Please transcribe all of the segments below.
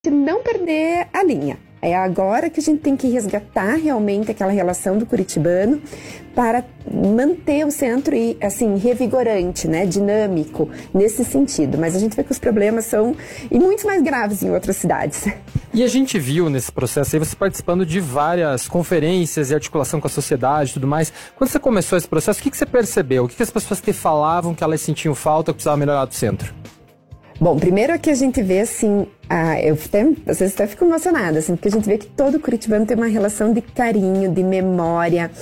não perder a linha. É agora que a gente tem que resgatar realmente aquela relação do curitibano para manter o centro assim, revigorante, né, dinâmico nesse sentido. Mas a gente vê que os problemas são muito mais graves em outras cidades. E a gente viu nesse processo aí você participando de várias conferências e articulação com a sociedade e tudo mais. Quando você começou esse processo, o que você percebeu? O que as pessoas te falavam que elas sentiam falta, que precisava melhorar do centro? Bom, primeiro aqui a gente vê assim, às vezes até fico emocionada, assim, porque a gente vê que todo curitibano tem uma relação de carinho, de memória,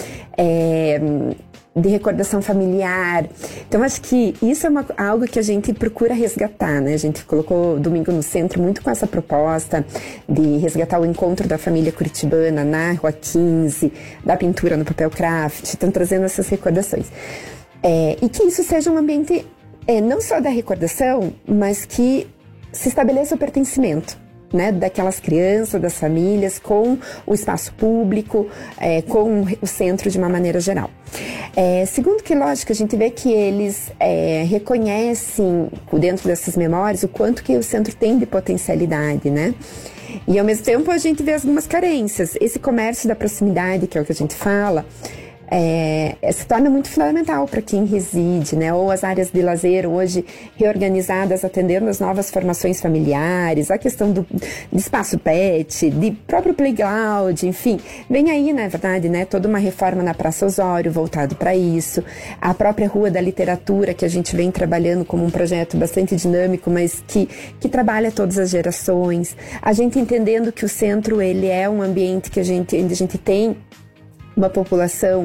de recordação familiar. Então, acho que isso é algo que a gente procura resgatar, né? A gente colocou o Domingo no Centro muito com essa proposta de resgatar o encontro da família curitibana na Rua 15, da pintura no papel craft, estão trazendo essas recordações. E que isso seja um ambiente não só da recordação, mas que se estabeleça o pertencimento, né, daquelas crianças, das famílias, com o espaço público, com o centro de uma maneira geral. Segundo que, lógico, a gente vê que eles reconhecem, dentro dessas memórias, o quanto que o centro tem de potencialidade, né? E, ao mesmo tempo, a gente vê algumas carências. Esse comércio da proximidade, que é o que a gente fala, se torna muito fundamental para quem reside, né? Ou as áreas de lazer hoje reorganizadas, atendendo as novas formações familiares, a questão do espaço pet, de próprio playground, enfim. Vem aí, na verdade, né? Toda uma reforma na Praça Osório voltado para isso. A própria Rua da Literatura, que a gente vem trabalhando como um projeto bastante dinâmico, mas que trabalha todas as gerações. A gente entendendo que o centro, ele é um ambiente que onde a gente tem uma população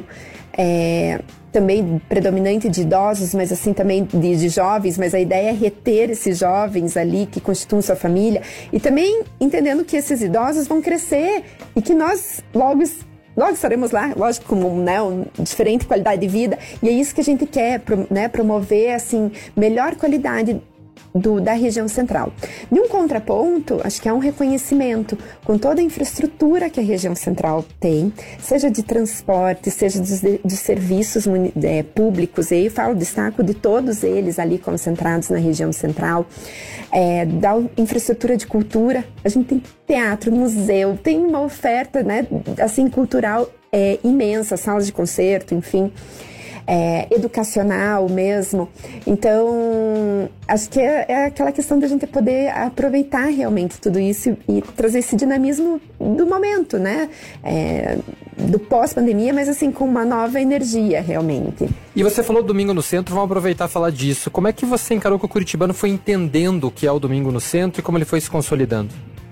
também predominante de idosos, mas assim também de jovens, mas a ideia é reter esses jovens ali que constituem sua família e também entendendo que esses idosos vão crescer e que nós logo estaremos lá, lógico, com uma diferente qualidade de vida, e é isso que a gente quer, né, promover assim, melhor qualidade da região central. De um contraponto, acho que há um reconhecimento com toda a infraestrutura que a região central tem, seja de transporte, seja de serviços públicos, e aí eu destaco de todos eles ali concentrados na região central, da infraestrutura de cultura. A gente tem teatro, museu, tem uma oferta, né, assim, cultural imensa, salas de concerto, enfim, educacional mesmo. Então, acho que é aquela questão da gente poder aproveitar realmente tudo isso e trazer esse dinamismo do momento, né? Do pós-pandemia, mas assim, com uma nova energia, realmente. E você falou Domingo no Centro, vamos aproveitar e falar disso. Como é que você encarou que o curitibano foi entendendo o que é o Domingo no Centro e como ele foi se consolidando?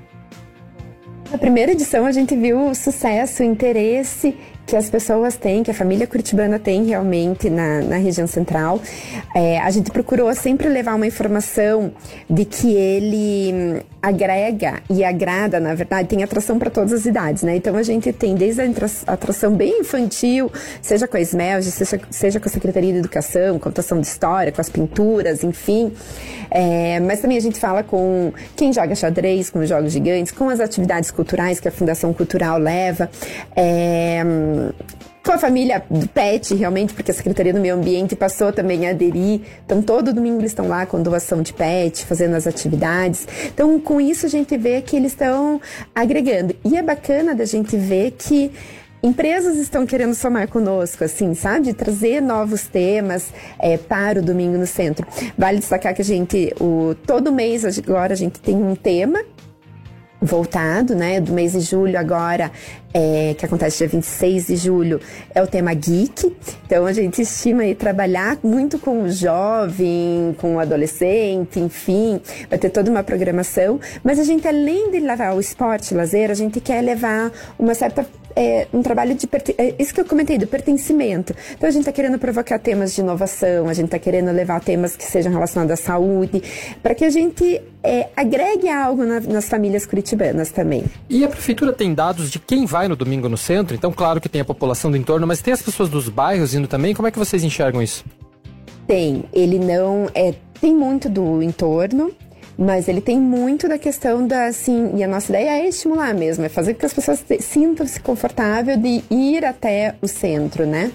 Na primeira edição, a gente viu o sucesso, o interesse que as pessoas têm, que a família curitibana tem realmente na região central. A gente procurou sempre levar uma informação de que ele agrega e agrada, na verdade, tem atração para todas as idades, né? Então a gente tem desde a atração bem infantil, seja com a SMELG, seja com a Secretaria de Educação, contação de história, com as pinturas, enfim. Mas também a gente fala com quem joga xadrez, com os jogos gigantes, com as atividades culturais que a Fundação Cultural leva, com a família do PET, realmente, porque a Secretaria do Meio Ambiente passou também a aderir. Então, todo domingo eles estão lá com doação de PET, fazendo as atividades. Então, com isso, a gente vê que eles estão agregando. E é bacana da gente ver que empresas estão querendo somar conosco, assim, sabe? De trazer novos temas para o Domingo no Centro. Vale destacar que todo mês agora a gente tem um tema voltado, né, do mês de julho agora, que acontece dia 26 de julho, é o tema geek. Então a gente estima aí trabalhar muito com o jovem, com o adolescente, enfim, vai ter toda uma programação, mas a gente, além de levar o esporte e lazer, a gente quer levar uma certa um trabalho de isso que eu comentei, do pertencimento. Então a gente está querendo provocar temas de inovação, a gente está querendo levar temas que sejam relacionados à saúde, para que a gente agregue algo nas famílias curitibanas também. E a prefeitura tem dados de quem vai no Domingo no Centro? Então, claro que tem a população do entorno, mas tem as pessoas dos bairros indo também? Como é que vocês enxergam isso? Ele não tem muito do entorno, mas ele tem muito da questão e a nossa ideia é estimular mesmo, é fazer com que as pessoas sintam-se confortável de ir até o centro, né?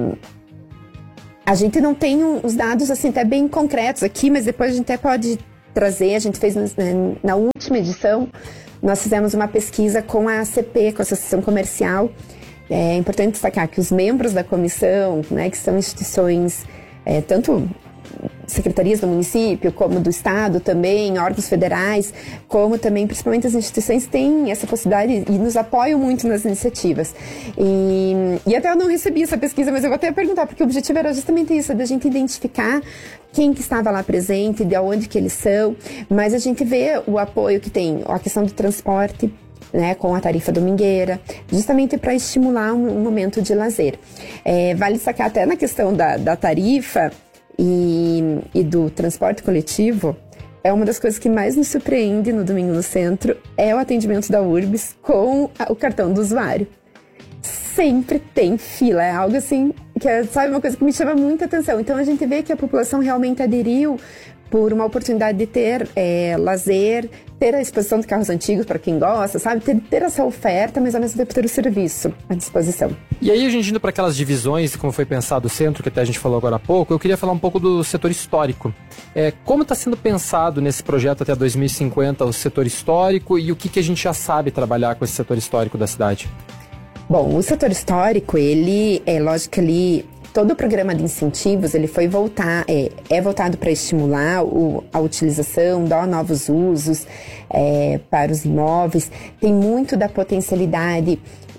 A gente não tem os dados assim até bem concretos aqui, mas depois a gente até pode trazer, a gente fez na última edição, nós fizemos uma pesquisa com a ACP, com a Associação Comercial. É importante destacar que os membros da comissão, né, que são instituições, tanto secretarias do município, como do estado também, órgãos federais, como também, principalmente as instituições, têm essa possibilidade e nos apoiam muito nas iniciativas. E até eu não recebi essa pesquisa, mas eu vou até perguntar, porque o objetivo era justamente isso, da gente identificar quem que estava lá presente, de onde que eles são, mas a gente vê o apoio que tem, a questão do transporte, né, com a tarifa domingueira, justamente para estimular um momento de lazer. Vale destacar até na questão da tarifa, e do transporte coletivo, é uma das coisas que mais nos surpreende no Domingo no Centro, é o atendimento da Urbis com o cartão do usuário. Sempre tem fila, é algo assim, que é, sabe, uma coisa que me chama muita atenção. Então a gente vê que a população realmente aderiu por uma oportunidade de ter lazer, ter a exposição de carros antigos para quem gosta, sabe? Ter essa oferta, mas ao mesmo tempo ter o serviço à disposição. E aí, a gente indo para aquelas divisões, como foi pensado o centro, que até a gente falou agora há pouco, eu queria falar um pouco do setor histórico. Como está sendo pensado nesse projeto até 2050 o setor histórico e o que a gente já sabe trabalhar com esse setor histórico da cidade? Bom, o setor histórico, ele é lógico que ali todo o programa de incentivos, ele foi voltado para estimular a utilização, dar novos usos para os imóveis. Tem muito da potencialidade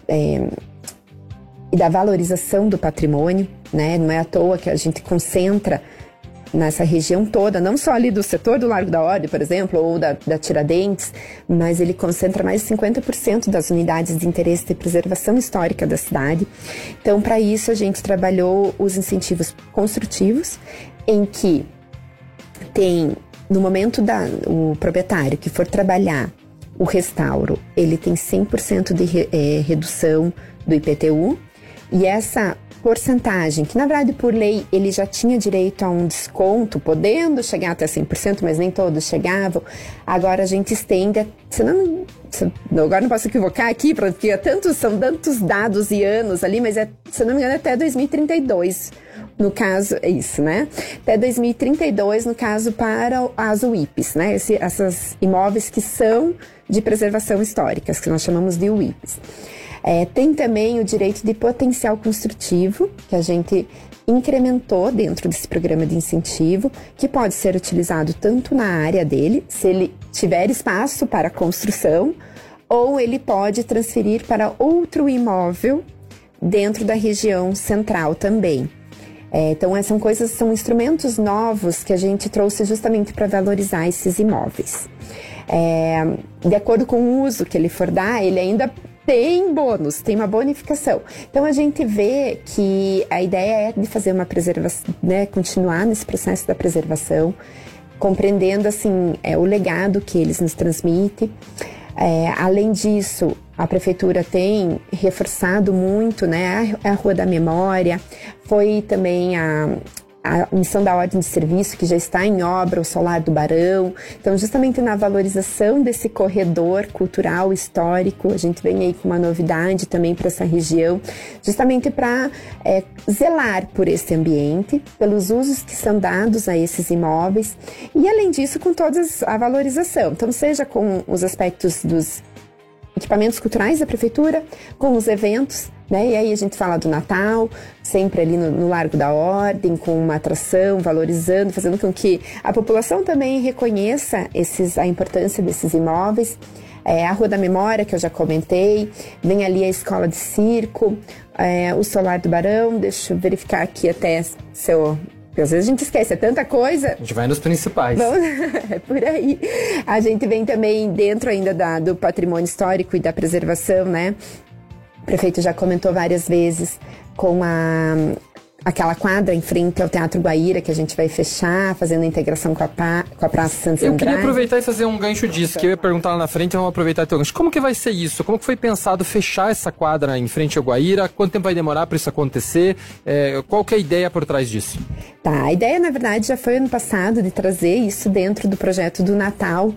e da valorização do patrimônio, né? Não é à toa que a gente concentra nessa região toda, não só ali do setor do Largo da Ordem, por exemplo, ou da Tiradentes, mas ele concentra mais de 50% das unidades de interesse de preservação histórica da cidade. Então, para isso, a gente trabalhou os incentivos construtivos, em que tem, no momento o proprietário que for trabalhar o restauro, ele tem 100% de redução do IPTU, e essa porcentagem, que na verdade por lei ele já tinha direito a um desconto, podendo chegar até 100%, mas nem todos chegavam, agora a gente estende, agora não posso equivocar aqui, porque são tantos dados e anos ali, mas se não me engano, até 2032, no caso, é isso, né? Até 2032, no caso, para as UIPs, né? Esses imóveis que são de preservação histórica, que nós chamamos de UIPs. Tem também o direito de potencial construtivo, que a gente incrementou dentro desse programa de incentivo, que pode ser utilizado tanto na área dele, se ele tiver espaço para construção, ou ele pode transferir para outro imóvel dentro da região central também. Então, são instrumentos novos que a gente trouxe justamente para valorizar esses imóveis. De acordo com o uso que ele for dar, ele ainda tem bônus, tem uma bonificação. Então, a gente vê que a ideia é de fazer uma preservação, né, continuar nesse processo da preservação, compreendendo, assim, o legado que eles nos transmitem. Além disso, a prefeitura tem reforçado muito, né, a Rua da Memória, foi também a missão da ordem de serviço, que já está em obra, o Solar do Barão. Então, justamente na valorização desse corredor cultural, histórico, a gente vem aí com uma novidade também para essa região, justamente para zelar por esse ambiente, pelos usos que são dados a esses imóveis, e além disso, com toda a valorização. Então, seja com os aspectos dos equipamentos culturais da prefeitura, com os eventos, né? E aí a gente fala do Natal, sempre ali no Largo da Ordem, com uma atração, valorizando, fazendo com que a população também reconheça a importância desses imóveis. A Rua da Memória, que eu já comentei, vem ali a Escola de Circo, o Solar do Barão, deixa eu verificar aqui até porque às vezes a gente esquece, é tanta coisa. A gente vai nos principais. É por aí. A gente vem também dentro ainda do patrimônio histórico e da preservação, né? O prefeito já comentou várias vezes com aquela quadra em frente ao Teatro Guaíra, que a gente vai fechar, fazendo a integração com a Praça Santos Andrade. Eu queria aproveitar e fazer um gancho disso, que eu ia perguntar lá na frente, vamos aproveitar teu gancho. Como que vai ser isso? Como que foi pensado fechar essa quadra em frente ao Guaíra? Quanto tempo vai demorar para isso acontecer? Qual que é a ideia por trás disso? Tá, a ideia, na verdade, já foi ano passado de trazer isso dentro do projeto do Natal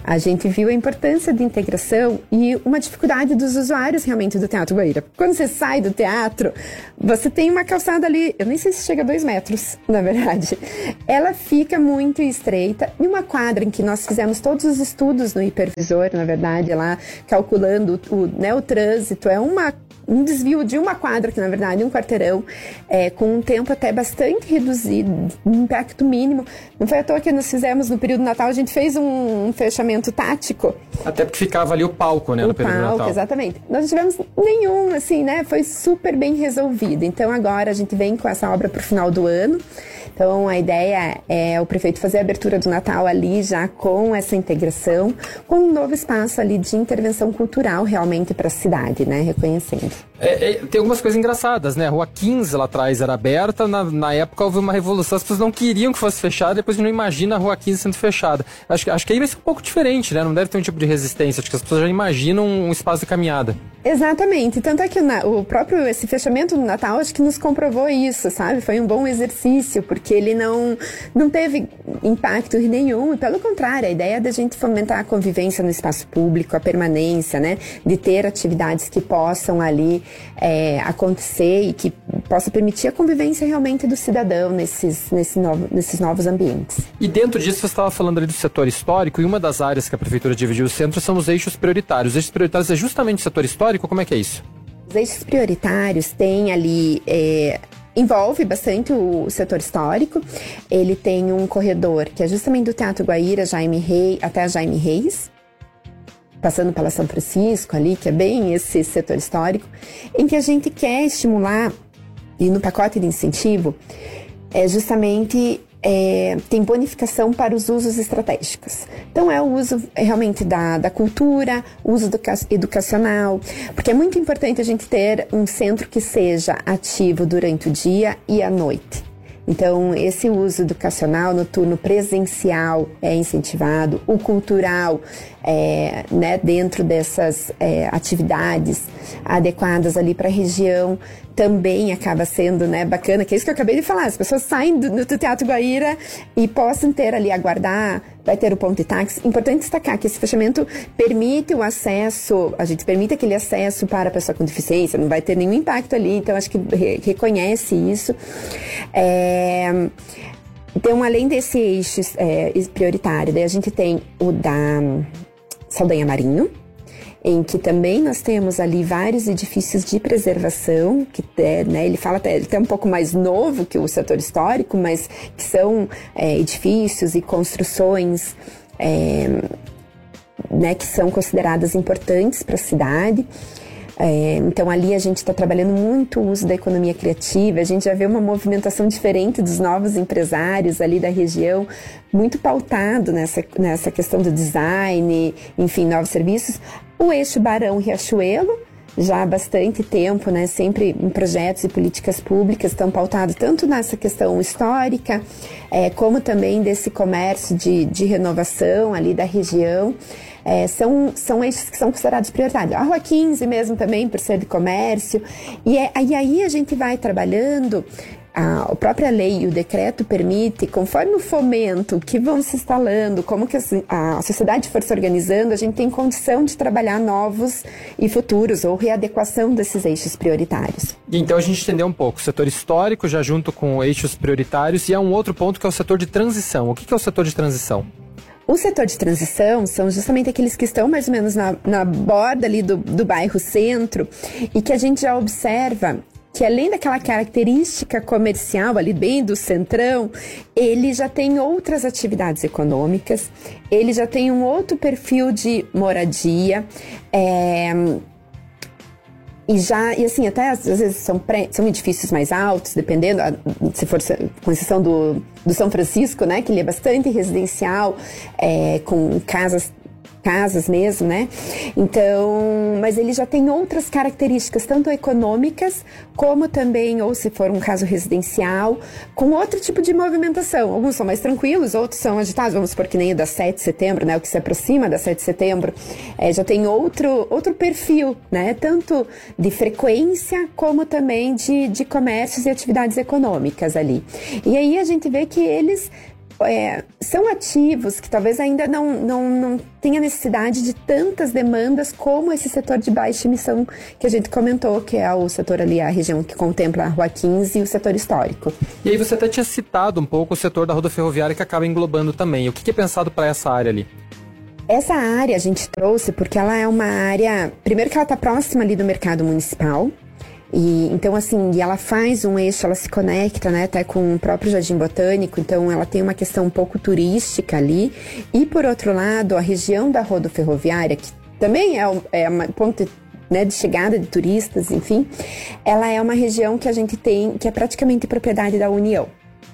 A gente viu a importância da integração e uma dificuldade dos usuários realmente do Teatro Guaíra. Quando você sai do teatro, você tem uma calçada ali, eu nem sei se chega a 2 metros, na verdade. Ela fica muito estreita e uma quadra em que nós fizemos todos os estudos no hipervisor, na verdade, lá calculando o trânsito, um desvio de uma quadra, que na verdade é um quarteirão, com um tempo até bastante reduzido, um impacto mínimo. Não foi à toa que nós fizemos no período do Natal, a gente fez um fechamento tático. Até porque ficava ali o palco, né, no período do Natal. Exatamente. Nós não tivemos nenhum, assim, né, foi super bem resolvido. Então agora a gente vem com essa obra para o final do ano. Então, a ideia é o prefeito fazer a abertura do Natal ali já com essa integração, com um novo espaço ali de intervenção cultural realmente para a cidade, né? Reconhecendo. Tem algumas coisas engraçadas, né? A Rua 15 lá atrás era aberta, na época houve uma revolução, as pessoas não queriam que fosse fechada, depois não imagina a Rua 15 sendo fechada. Acho que aí vai ser um pouco diferente, né? Não deve ter um tipo de resistência, acho que as pessoas já imaginam um espaço de caminhada. Exatamente, tanto é que esse fechamento do Natal acho que nos comprovou isso, sabe? Foi um bom exercício, porque ele não teve impacto nenhum, e pelo contrário, a ideia é da gente fomentar a convivência no espaço público, a permanência, né? De ter atividades que possam ali acontecer e que possa permitir a convivência realmente do cidadão nesses novos ambientes. E dentro disso você estava falando ali do setor histórico, e uma das áreas que a prefeitura dividiu o centro são os eixos prioritários. Os eixos prioritários é justamente o setor histórico? Como é que é isso? Os eixos prioritários têm ali... envolve bastante o setor histórico. Ele tem um corredor que é justamente do Teatro Guaíra, até a Jaime Reis, passando pela São Francisco ali, que é bem esse setor histórico, em que a gente quer estimular, e no pacote de incentivo, justamente tem bonificação para os usos estratégicos. Então é o uso realmente da cultura, o uso educacional, porque é muito importante a gente ter um centro que seja ativo durante o dia e à noite. Então, esse uso educacional noturno presencial é incentivado, o cultural, né, dentro dessas atividades adequadas ali para a região, também acaba sendo, né, bacana, que é isso que eu acabei de falar, as pessoas saem do Teatro Guaíra e possam ter ali, aguardar, vai ter o ponto de táxi. Importante destacar que esse fechamento permite o acesso, a gente permite aquele acesso para a pessoa com deficiência, não vai ter nenhum impacto ali, então acho que reconhece isso. Então, além desse eixo prioritário, daí a gente tem o da Saldanha Marinho, em que também nós temos ali vários edifícios de preservação, que né, ele fala até, ele é um pouco mais novo que o setor histórico, mas que são edifícios e construções né, que são consideradas importantes para a cidade. Então ali a gente está trabalhando muito o uso da economia criativa, a gente já vê uma movimentação diferente dos novos empresários ali da região, muito pautado nessa questão do design, enfim, novos serviços. O eixo Barão-Riachuelo, já há bastante tempo, né, sempre em projetos e políticas públicas, estão pautados tanto nessa questão histórica, como também desse comércio de renovação ali da região. São eixos que são considerados prioritários. A Rua 15 mesmo também, por ser de comércio. E aí a gente vai trabalhando, a própria lei e o decreto permite, conforme o fomento que vão se instalando, como que a sociedade for se organizando, a gente tem condição de trabalhar novos e futuros, ou readequação desses eixos prioritários. Então a gente entendeu um pouco o setor histórico, já junto com eixos prioritários, e há um outro ponto que é o setor de transição. O que é o setor de transição? O setor de transição são justamente aqueles que estão mais ou menos na borda ali do bairro centro, e que a gente já observa que, além daquela característica comercial ali bem do centrão, ele já tem outras atividades econômicas, ele já tem um outro perfil de moradia, e assim, até às vezes são edifícios mais altos, dependendo, se for com exceção do São Francisco, né, que ele é bastante residencial, com casas mesmo, né? Então, mas ele já tem outras características, tanto econômicas, como também, ou se for um caso residencial, com outro tipo de movimentação. Alguns são mais tranquilos, outros são agitados, vamos supor que nem o da 7 de setembro, né? O que se aproxima da 7 de setembro, já tem outro perfil, né? Tanto de frequência, como também de comércios e atividades econômicas ali. E aí a gente vê que eles são ativos que talvez ainda não tenha necessidade de tantas demandas como esse setor de baixa emissão que a gente comentou, que é o setor ali, a região que contempla a Rua 15 e o setor histórico. E aí você até tinha citado um pouco o setor da rodoferroviária que acaba englobando também. O que é pensado para essa área ali? Essa área a gente trouxe porque ela é uma área, primeiro que ela está próxima ali do mercado municipal, e então assim, e ela faz um eixo, ela se conecta, né, até com o próprio Jardim Botânico, então ela tem uma questão um pouco turística ali, e por outro lado, a região da rodoferroviária, que também é uma ponto, né, de chegada de turistas, enfim, ela é uma região que a gente tem, que é praticamente propriedade da União.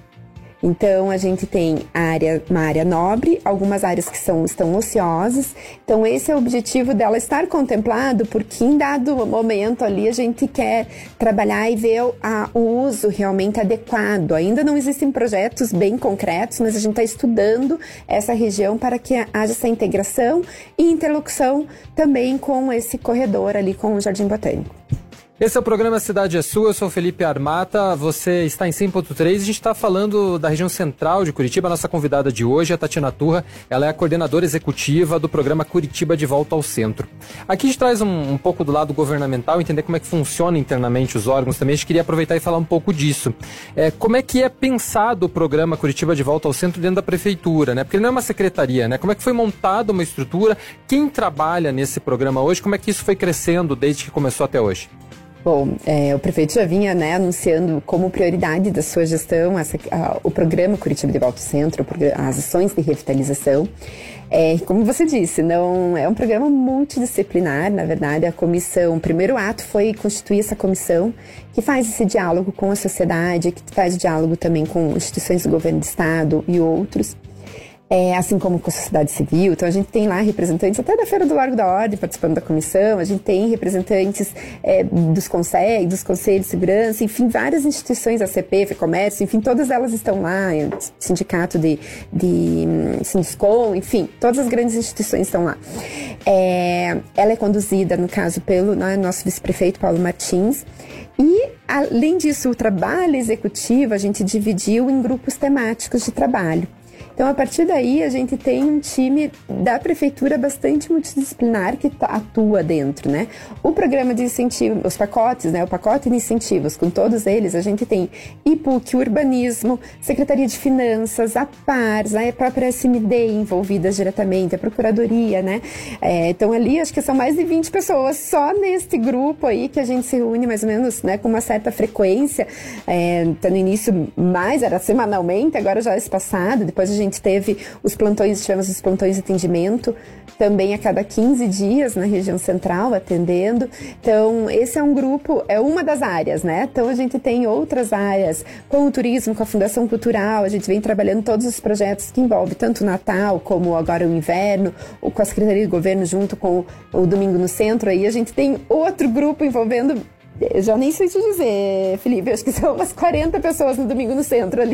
Então, a gente tem uma área nobre, algumas áreas que estão ociosas. Então, esse é o objetivo dela estar contemplado, porque em dado momento ali a gente quer trabalhar e ver o uso realmente adequado. Ainda não existem projetos bem concretos, mas a gente está estudando essa região para que haja essa integração e interlocução também com esse corredor ali, com o Jardim Botânico. Esse é o programa Cidade é Sua, eu sou o Felipe Armata, você está em 100.3 e a gente está falando da região central de Curitiba. A nossa convidada de hoje é a Tatiana Turra, ela é a coordenadora executiva do programa Curitiba de Volta ao Centro. Aqui a gente traz um pouco do lado governamental, entender como é que funciona internamente os órgãos também. A gente queria aproveitar e falar um pouco disso. Como é que é pensado o programa Curitiba de Volta ao Centro dentro da prefeitura, né? Porque ele não é uma secretaria, né? Como é que foi montada uma estrutura? Quem trabalha nesse programa hoje? Como é que isso foi crescendo desde que começou até hoje? Bom, o prefeito já vinha, né, anunciando como prioridade da sua gestão o programa Curitiba de Volta ao Centro, as ações de revitalização. Como você disse, não é um programa multidisciplinar, na verdade, a comissão, o primeiro ato foi constituir essa comissão que faz esse diálogo com a sociedade, que faz o diálogo também com instituições do governo do estado e outros. Assim como com a sociedade civil. Então, a gente tem lá representantes até da Feira do Largo da Ordem participando da comissão, a gente tem representantes dos conselhos de segurança, enfim, várias instituições, a CP, FEComércio, enfim, todas elas estão lá, sindicato de Sinduscom, enfim, todas as grandes instituições estão lá. Ela é conduzida, no caso, pelo nosso vice-prefeito Paulo Martins, e, além disso, o trabalho executivo a gente dividiu em grupos temáticos de trabalho. Então, a partir daí, a gente tem um time da prefeitura bastante multidisciplinar que atua dentro, né? O programa de incentivo, os pacotes, né? O pacote de incentivos, com todos eles, a gente tem IPUC, Urbanismo, Secretaria de Finanças, a PARS, a própria SMD envolvidas diretamente, a Procuradoria, né? Então, ali, acho que são mais de 20 pessoas só neste grupo aí que a gente se reúne mais ou menos, né? Com uma certa frequência. No início, era semanalmente, agora já é espaçado, depois a gente tivemos os plantões de atendimento também a cada 15 dias na região central atendendo. Então, esse é um grupo, é uma das áreas, né? Então, a gente tem outras áreas, com o turismo, com a Fundação Cultural, a gente vem trabalhando todos os projetos que envolvem tanto o Natal como agora o inverno, ou com a Secretaria de Governo junto com o Domingo no Centro. Aí a gente tem outro grupo envolvendo. Eu já nem sei te dizer, Felipe, acho que são umas 40 pessoas no Domingo no Centro ali,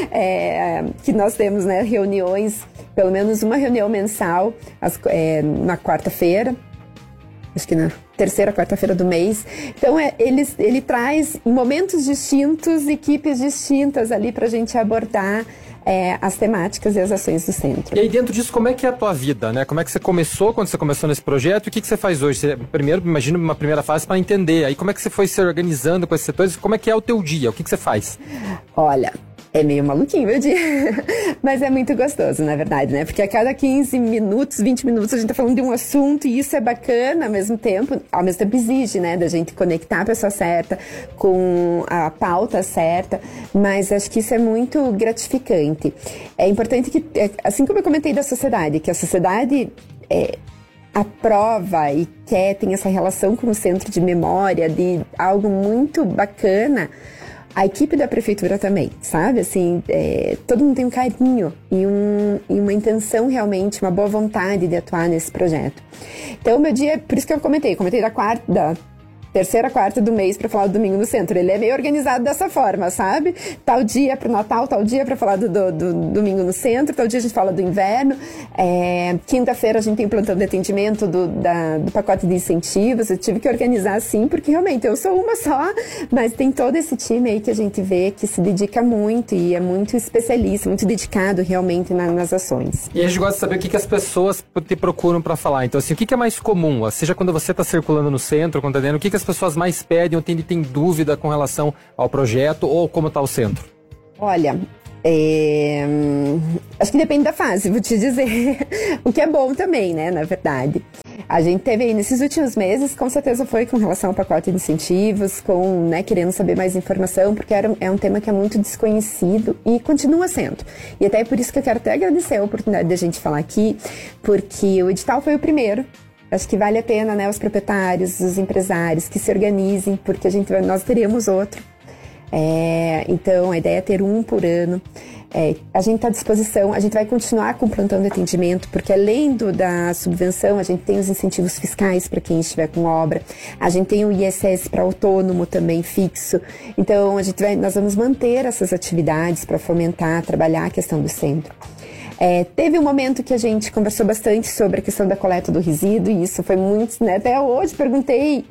que nós temos, né, reuniões, pelo menos uma reunião mensal, na quarta-feira, acho que na terceira quarta-feira do mês. Então, ele traz, em momentos distintos, equipes distintas ali para a gente abordar as temáticas e as ações do centro. E aí, dentro disso, como é que é a tua vida, né? Como é que você começou, quando você começou nesse projeto, e o que você faz hoje? Você, primeiro, imagina uma primeira fase para entender, aí como é que você foi se organizando com esses setores, como é que é o teu dia, o que você faz? Olha, é meio maluquinho meu dia, mas é muito gostoso, na verdade, né? Porque a cada 15 minutos, 20 minutos, a gente tá falando de um assunto e isso é bacana ao mesmo tempo exige, né, da gente conectar a pessoa certa com a pauta certa, mas acho que isso é muito gratificante. É importante que, assim como eu comentei da sociedade, que a sociedade aprova e tem essa relação com o centro de memória, de algo muito bacana. A equipe da prefeitura também, sabe? Assim, todo mundo tem um carinho e uma intenção realmente, uma boa vontade de atuar nesse projeto. Então, meu dia, por isso que eu comentei da terceira, quarta do mês para falar do Domingo no Centro. Ele é meio organizado dessa forma, sabe? Tal dia pro Natal, tal dia para falar do Domingo no Centro, tal dia a gente fala do inverno. Quinta-feira a gente tem plantão de atendimento do pacote de incentivos. Eu tive que organizar assim, porque realmente eu sou uma só, mas tem todo esse time aí que a gente vê que se dedica muito e é muito especialista, muito dedicado realmente nas ações. E a gente gosta de saber o que as pessoas te procuram para falar. Então, assim, o que é mais comum? Seja quando você está circulando no centro, quando tá dentro, o que as pessoas mais pedem ou tem dúvida com relação ao projeto ou como está o centro? Olha, acho que depende da fase, vou te dizer. O que é bom também, né, na verdade. A gente teve aí nesses últimos meses, com certeza foi com relação ao pacote de incentivos, querendo saber mais informação, porque é um tema que é muito desconhecido e continua sendo. E até é por isso que eu quero até agradecer a oportunidade de a gente falar aqui, porque o edital foi o primeiro. Acho que vale a pena, né, os proprietários, os empresários que se organizem, porque nós teremos outro. Então, a ideia é ter um por ano. A gente está à disposição, a gente vai continuar com o plantão de atendimento, porque além da subvenção, a gente tem os incentivos fiscais para quem estiver com obra, a gente tem o ISS para autônomo também fixo. Então, nós vamos manter essas atividades para fomentar, trabalhar a questão do centro. Teve um momento que a gente conversou bastante sobre a questão da coleta do resíduo, e isso foi muito, né? Até hoje perguntei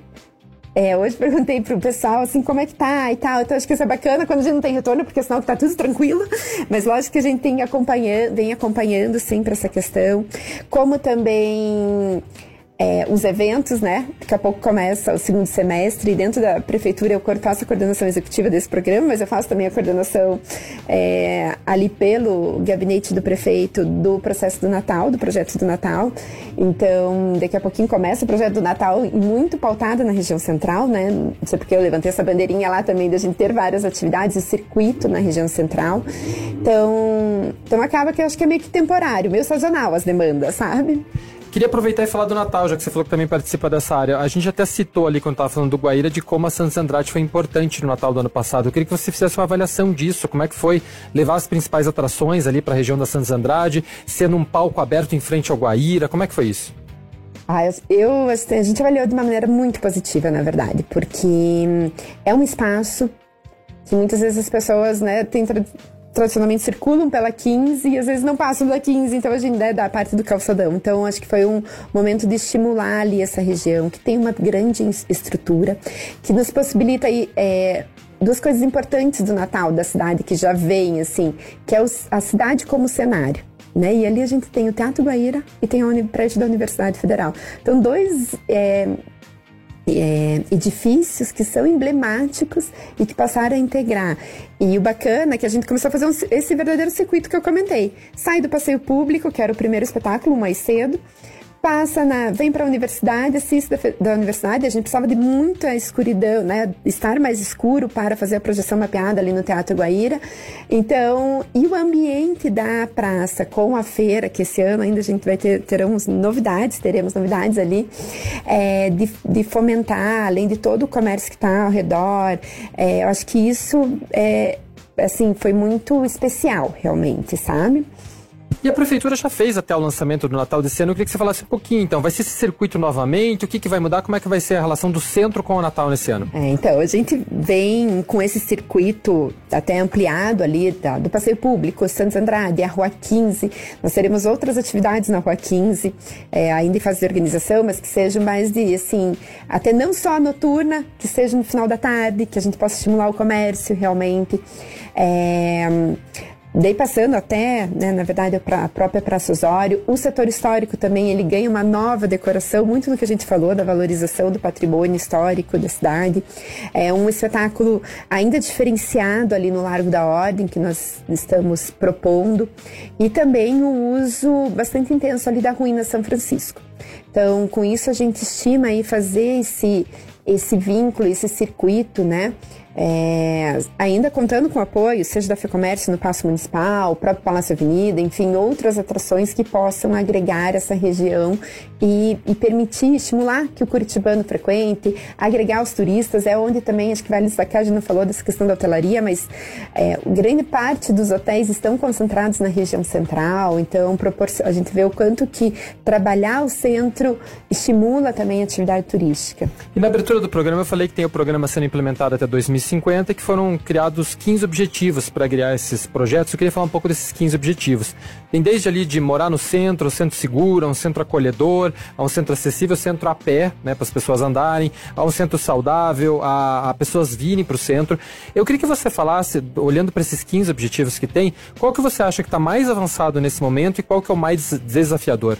pro pessoal, assim, como é que tá e tal. Então, acho que isso é bacana quando a gente não tem retorno, porque senão tá tudo tranquilo. Mas, lógico que a gente vem acompanhando sempre essa questão. Como também os eventos, né? Daqui a pouco começa o segundo semestre, e dentro da prefeitura eu faço a coordenação executiva desse programa, mas eu faço também a coordenação ali pelo gabinete do prefeito do processo do Natal, do projeto do Natal. Então, daqui a pouquinho começa o projeto do Natal, muito pautado na região central, né? Não sei porque eu levantei essa bandeirinha lá também, da gente ter várias atividades, o circuito na região central. Então acaba que eu acho que é meio que temporário, meio sazonal as demandas, sabe? Queria aproveitar e falar do Natal, já que você falou que também participa dessa área. A gente até citou ali, quando estava falando do Guaíra, de como a Santos Andrade foi importante no Natal do ano passado. Eu queria que você fizesse uma avaliação disso. Como é que foi levar as principais atrações ali para a região da Santos Andrade, ser num palco aberto em frente ao Guaíra? Como é que foi isso? A gente avaliou de uma maneira muito positiva, na verdade, porque é um espaço que muitas vezes as pessoas, né, tradicionalmente circulam pela 15 e às vezes não passam da 15, então a gente dá a parte do calçadão. Então acho que foi um momento de estimular ali essa região, que tem uma grande estrutura, que nos possibilita aí, duas coisas importantes do Natal da cidade que já vem, assim, que é a cidade como cenário, né? E ali a gente tem o Teatro Guaíra e tem o prédio da Universidade Federal. Então, dois edifícios que são emblemáticos e que passaram a integrar. E o bacana é que a gente começou a fazer esse verdadeiro circuito que eu comentei. Sai do passeio público, que era o primeiro espetáculo, mais cedo, vem para a universidade, assiste da universidade. A gente precisava de muita escuridão, né? Estar mais escuro para fazer a projeção mapeada ali no Teatro Guaíra. Então, e o ambiente da praça com a feira, que esse ano ainda a gente vai teremos novidades ali, de fomentar, além de todo o comércio que está ao redor. Eu acho que isso assim, foi muito especial, realmente, sabe? E a prefeitura já fez até o lançamento do Natal desse ano. Eu queria que você falasse um pouquinho, então. Vai ser esse circuito novamente? O que vai mudar? Como é que vai ser a relação do centro com o Natal nesse ano? Então, a gente vem com esse circuito até ampliado ali do passeio público, Santos Andrade, a Rua 15. Nós teremos outras atividades na Rua 15, ainda em fase de organização, mas que sejam mais de, assim, até não só noturna, que seja no final da tarde, que a gente possa estimular o comércio realmente. Daí passando até, né, na verdade, para a própria Praça Osório, o setor histórico também, ele ganha uma nova decoração, muito do que a gente falou da valorização do patrimônio histórico da cidade. É um espetáculo ainda diferenciado ali no Largo da Ordem, que nós estamos propondo, e também o uso bastante intenso ali da Ruína São Francisco. Então, com isso, a gente estima aí fazer esse vínculo, esse circuito, né, ainda contando com apoio, seja da FEComércio no Paço Municipal, o próprio Palácio Avenida, enfim, outras atrações que possam agregar essa região e permitir, estimular que o curitibano frequente, agregar os turistas, onde também, acho que vale destacar, a gente não falou dessa questão da hotelaria, mas grande parte dos hotéis estão concentrados na região central, então a gente vê o quanto que trabalhar o centro estimula também a atividade turística. E na abertura do programa eu falei que tem o programa sendo implementado até 2050 e que foram criados 15 objetivos para criar esses projetos. Eu queria falar um pouco desses 15 objetivos. Tem desde ali de morar no centro, um centro seguro, um centro acolhedor, a um centro acessível, centro a pé, né, para as pessoas andarem, a um centro saudável, a pessoas virem para o centro. Eu queria que você falasse, olhando para esses 15 objetivos que tem, qual que você acha que está mais avançado nesse momento e qual que é o mais desafiador?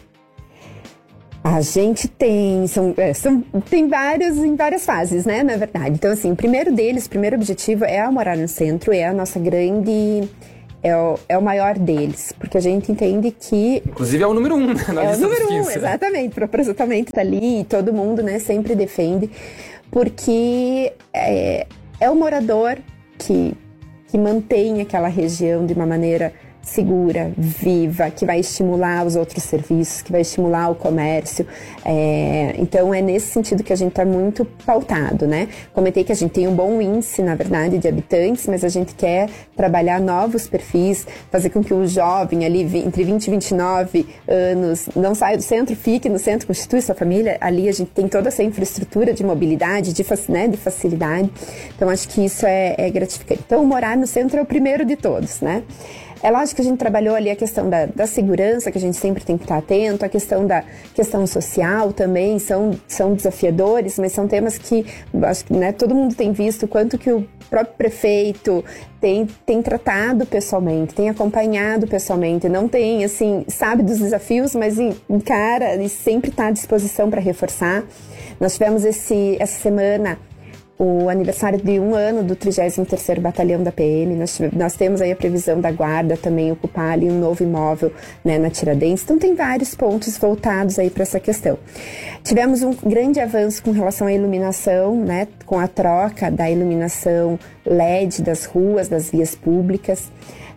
A gente tem, tem em várias fases, né, na verdade. Então, assim, o primeiro objetivo é morar no centro, é a nossa grande... É o maior deles, porque a gente entende que... Inclusive é o número 1, né? É o número 1, exatamente. Propositalmente tá ali e todo mundo, né, sempre defende, porque é o morador que mantém aquela região de uma maneira segura, viva, que vai estimular os outros serviços, que vai estimular o comércio. Então, é nesse sentido que a gente está muito pautado, né? Comentei que a gente tem um bom índice, na verdade, de habitantes, mas a gente quer trabalhar novos perfis, fazer com que o jovem ali, entre 20 e 29 anos, não saia do centro, fique no centro, constitui sua família. Ali a gente tem toda essa infraestrutura de mobilidade, de facilidade. Então, acho que isso é gratificante. Então, morar no centro é o primeiro de todos, né? É lógico que a gente trabalhou ali a questão da segurança, que a gente sempre tem que estar atento, a questão social também, são desafiadores, mas são temas que, acho que, né, todo mundo tem visto o quanto que o próprio prefeito tem tratado pessoalmente, tem acompanhado pessoalmente, não tem, assim, sabe dos desafios, mas encara e sempre está à disposição para reforçar. Nós tivemos essa semana o aniversário de 1 ano do 33º Batalhão da PM. Nós temos aí a previsão da Guarda também ocupar ali um novo imóvel, né, na Tiradentes. Então tem vários pontos voltados aí para essa questão. Tivemos um grande avanço com relação à iluminação, né, com a troca da iluminação LED das ruas, das vias públicas.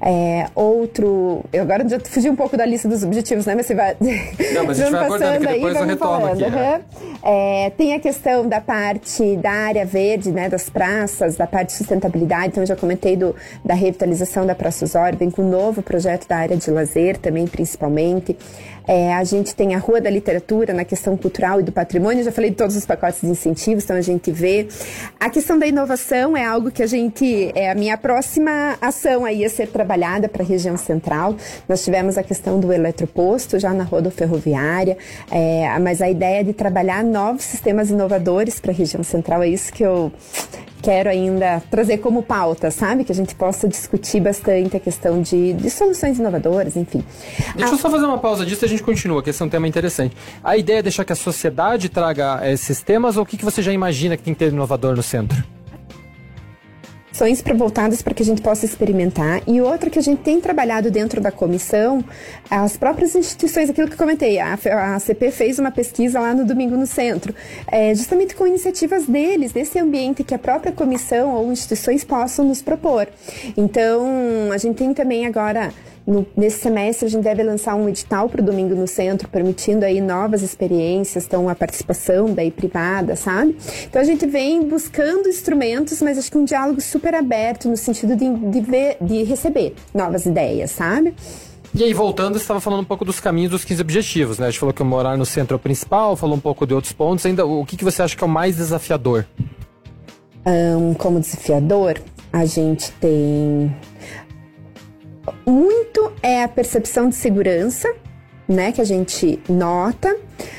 Eu agora já fugi um pouco da lista dos objetivos, né? Mas você vai... Não, mas a gente vai abordando, que depois eu retomo aqui. Tem a questão da parte da área verde, né? Das praças, da parte de sustentabilidade. Então, eu já comentei da revitalização da Praça Osório, vem com um novo projeto da área de lazer também, principalmente. A gente tem a Rua da Literatura na questão cultural e do patrimônio. Eu já falei de todos os pacotes de incentivos, então a gente vê. A questão da inovação é algo que a minha próxima ação aí a ser trabalhada para a região central. Nós tivemos a questão do eletroposto já na rodoferroviária, mas a ideia de trabalhar novos sistemas inovadores para a região central é isso que eu quero ainda trazer como pauta, sabe? Que a gente possa discutir bastante a questão de soluções inovadoras, enfim. Deixa eu só fazer uma pausa disso e a gente continua, que esse é um tema interessante. A ideia é deixar que a sociedade traga esses temas ou o que você já imagina que tem que ter inovador no centro? Ações voltadas para que a gente possa experimentar, e outra que a gente tem trabalhado dentro da comissão, as próprias instituições, aquilo que eu comentei, a CP fez uma pesquisa lá no Domingo no Centro, justamente com iniciativas deles, desse ambiente que a própria comissão ou instituições possam nos propor. Então, a gente tem também agora... Nesse semestre a gente deve lançar um edital para o Domingo no Centro, permitindo aí novas experiências, então a participação daí privada, sabe? Então a gente vem buscando instrumentos, mas acho que um diálogo super aberto no sentido de receber novas ideias, sabe? E aí, voltando, você estava falando um pouco dos caminhos dos 15 objetivos, né? A gente falou que o morar no centro é o principal, falou um pouco de outros pontos. Ainda, o que você acha que é o mais desafiador? Como desafiador, a gente tem... Muito é a percepção de segurança, né, que a gente nota.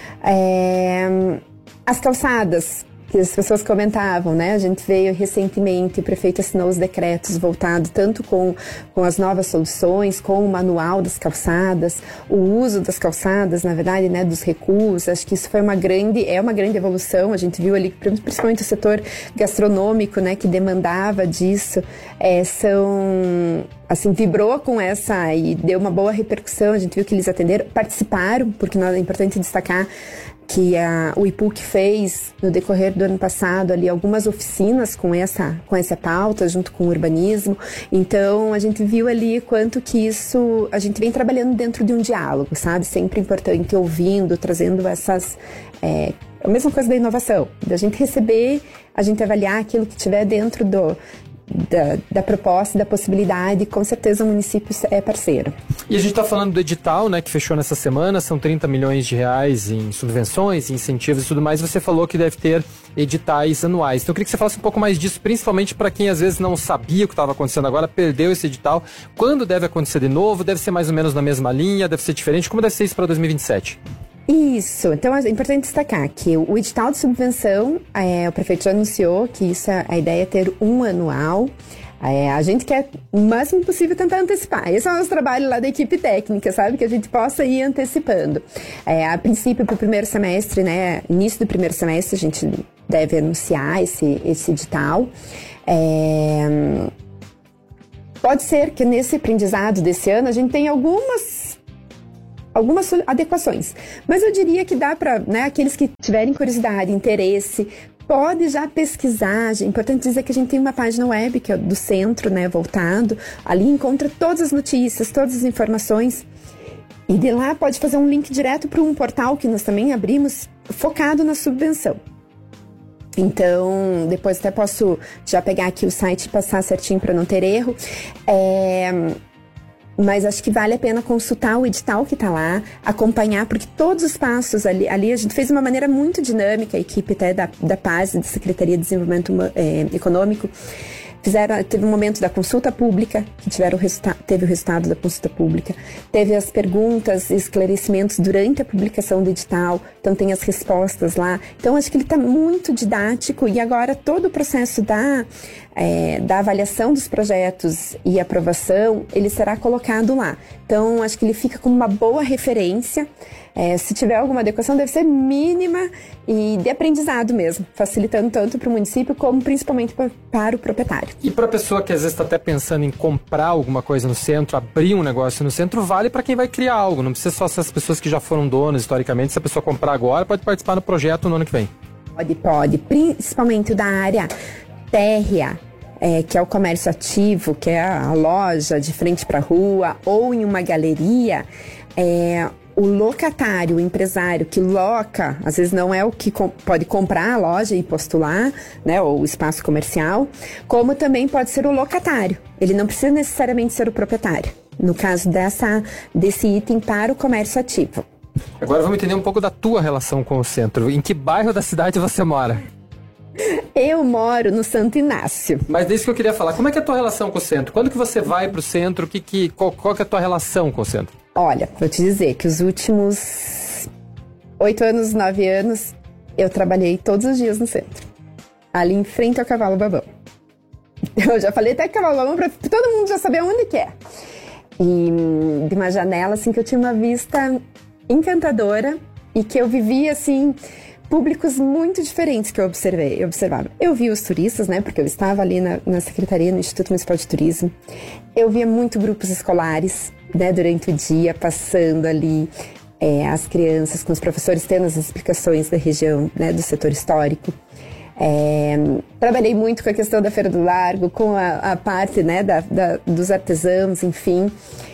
As calçadas, que as pessoas comentavam, né? A gente veio recentemente, o prefeito assinou os decretos voltados tanto com as novas soluções, com o manual das calçadas, o uso das calçadas, na verdade, né, dos recuos. Acho que isso foi uma grande evolução. A gente viu ali, principalmente o setor gastronômico, né, que demandava disso, assim, vibrou com essa e deu uma boa repercussão. A gente viu que eles atenderam, participaram, porque é importante destacar, o IPUC fez no decorrer do ano passado ali algumas oficinas com essa pauta junto com o urbanismo. Então a gente viu ali quanto que isso a gente vem trabalhando dentro de um diálogo, sabe? Sempre importante, ouvindo, trazendo essas a mesma coisa da inovação, da gente receber, a gente avaliar aquilo que tiver dentro da proposta, da possibilidade. Com certeza o município é parceiro. E a gente está falando do edital, né, que fechou nessa semana, são 30 milhões de reais em subvenções, incentivos e tudo mais. Você falou que deve ter editais anuais. Então eu queria que você falasse um pouco mais disso, principalmente para quem às vezes não sabia o que estava acontecendo agora, perdeu esse edital. Quando deve acontecer de novo? Deve ser mais ou menos na mesma linha? Deve ser diferente? Como deve ser isso para 2027? Isso, então é importante destacar que o edital de subvenção, o prefeito já anunciou que a ideia é ter um anual. A gente quer o máximo possível tentar antecipar. Esse é o nosso trabalho lá da equipe técnica, sabe? Que a gente possa ir antecipando. A princípio, para o primeiro semestre, né? Início do primeiro semestre, a gente deve anunciar esse edital. Pode ser que nesse aprendizado desse ano a gente tenha algumas adequações. Mas eu diria que dá para, né, aqueles que tiverem curiosidade, interesse, pode já pesquisar. É importante dizer que a gente tem uma página web, que é do centro, né, voltado. Ali encontra todas as notícias, todas as informações. E de lá pode fazer um link direto para um portal que nós também abrimos, focado na subvenção. Então, depois até posso já pegar aqui o site e passar certinho para não ter erro. Mas acho que vale a pena consultar o edital que está lá, acompanhar, porque todos os passos ali a gente fez de uma maneira muito dinâmica, a equipe até da PAS, da Secretaria de Desenvolvimento Econômico, teve um momento da consulta pública, que teve o resultado da consulta pública, teve as perguntas e esclarecimentos durante a publicação do edital, então tem as respostas lá. Então acho que ele está muito didático, e agora todo o processo da avaliação dos projetos e aprovação, ele será colocado lá. Então acho que ele fica como uma boa referência. Se tiver alguma adequação, deve ser mínima e de aprendizado mesmo, facilitando tanto para o município como principalmente para o proprietário. E para a pessoa que às vezes está até pensando em comprar alguma coisa no centro, abrir um negócio no centro, vale para quem vai criar algo. Não precisa só ser as pessoas que já foram donas historicamente. Se a pessoa comprar agora, pode participar no projeto no ano que vem. Pode. Principalmente da área térrea, que é o comércio ativo, que é a loja de frente para a rua ou em uma galeria. O locatário, o empresário que loca, às vezes não é o que pode comprar a loja e postular, né, ou o espaço comercial, como também pode ser o locatário. Ele não precisa necessariamente ser o proprietário, no caso desse item para o comércio ativo. Agora vamos entender um pouco da tua relação com o centro. Em que bairro da cidade você mora? Eu moro no Santo Inácio. Mas disso que eu queria falar, como é que é a tua relação com o centro? Quando que você vai para o centro? Qual que é a tua relação com o centro? Olha, vou te dizer que os últimos 8 anos, 9 anos, eu trabalhei todos os dias no centro. Ali em frente ao Cavalo Babão. Eu já falei até Cavalo Babão para todo mundo já saber onde que é. E de uma janela, assim, que eu tinha uma vista encantadora e que eu vivia, assim, públicos muito diferentes que eu observava. Eu via os turistas, né, porque eu estava ali na Secretaria, no Instituto Municipal de Turismo. Eu via muito grupos escolares, né, durante o dia, passando ali, as crianças com os professores tendo as explicações da região, né, do setor histórico. Trabalhei muito com a questão da Feira do Largo, com a parte, né, dos artesãos, enfim.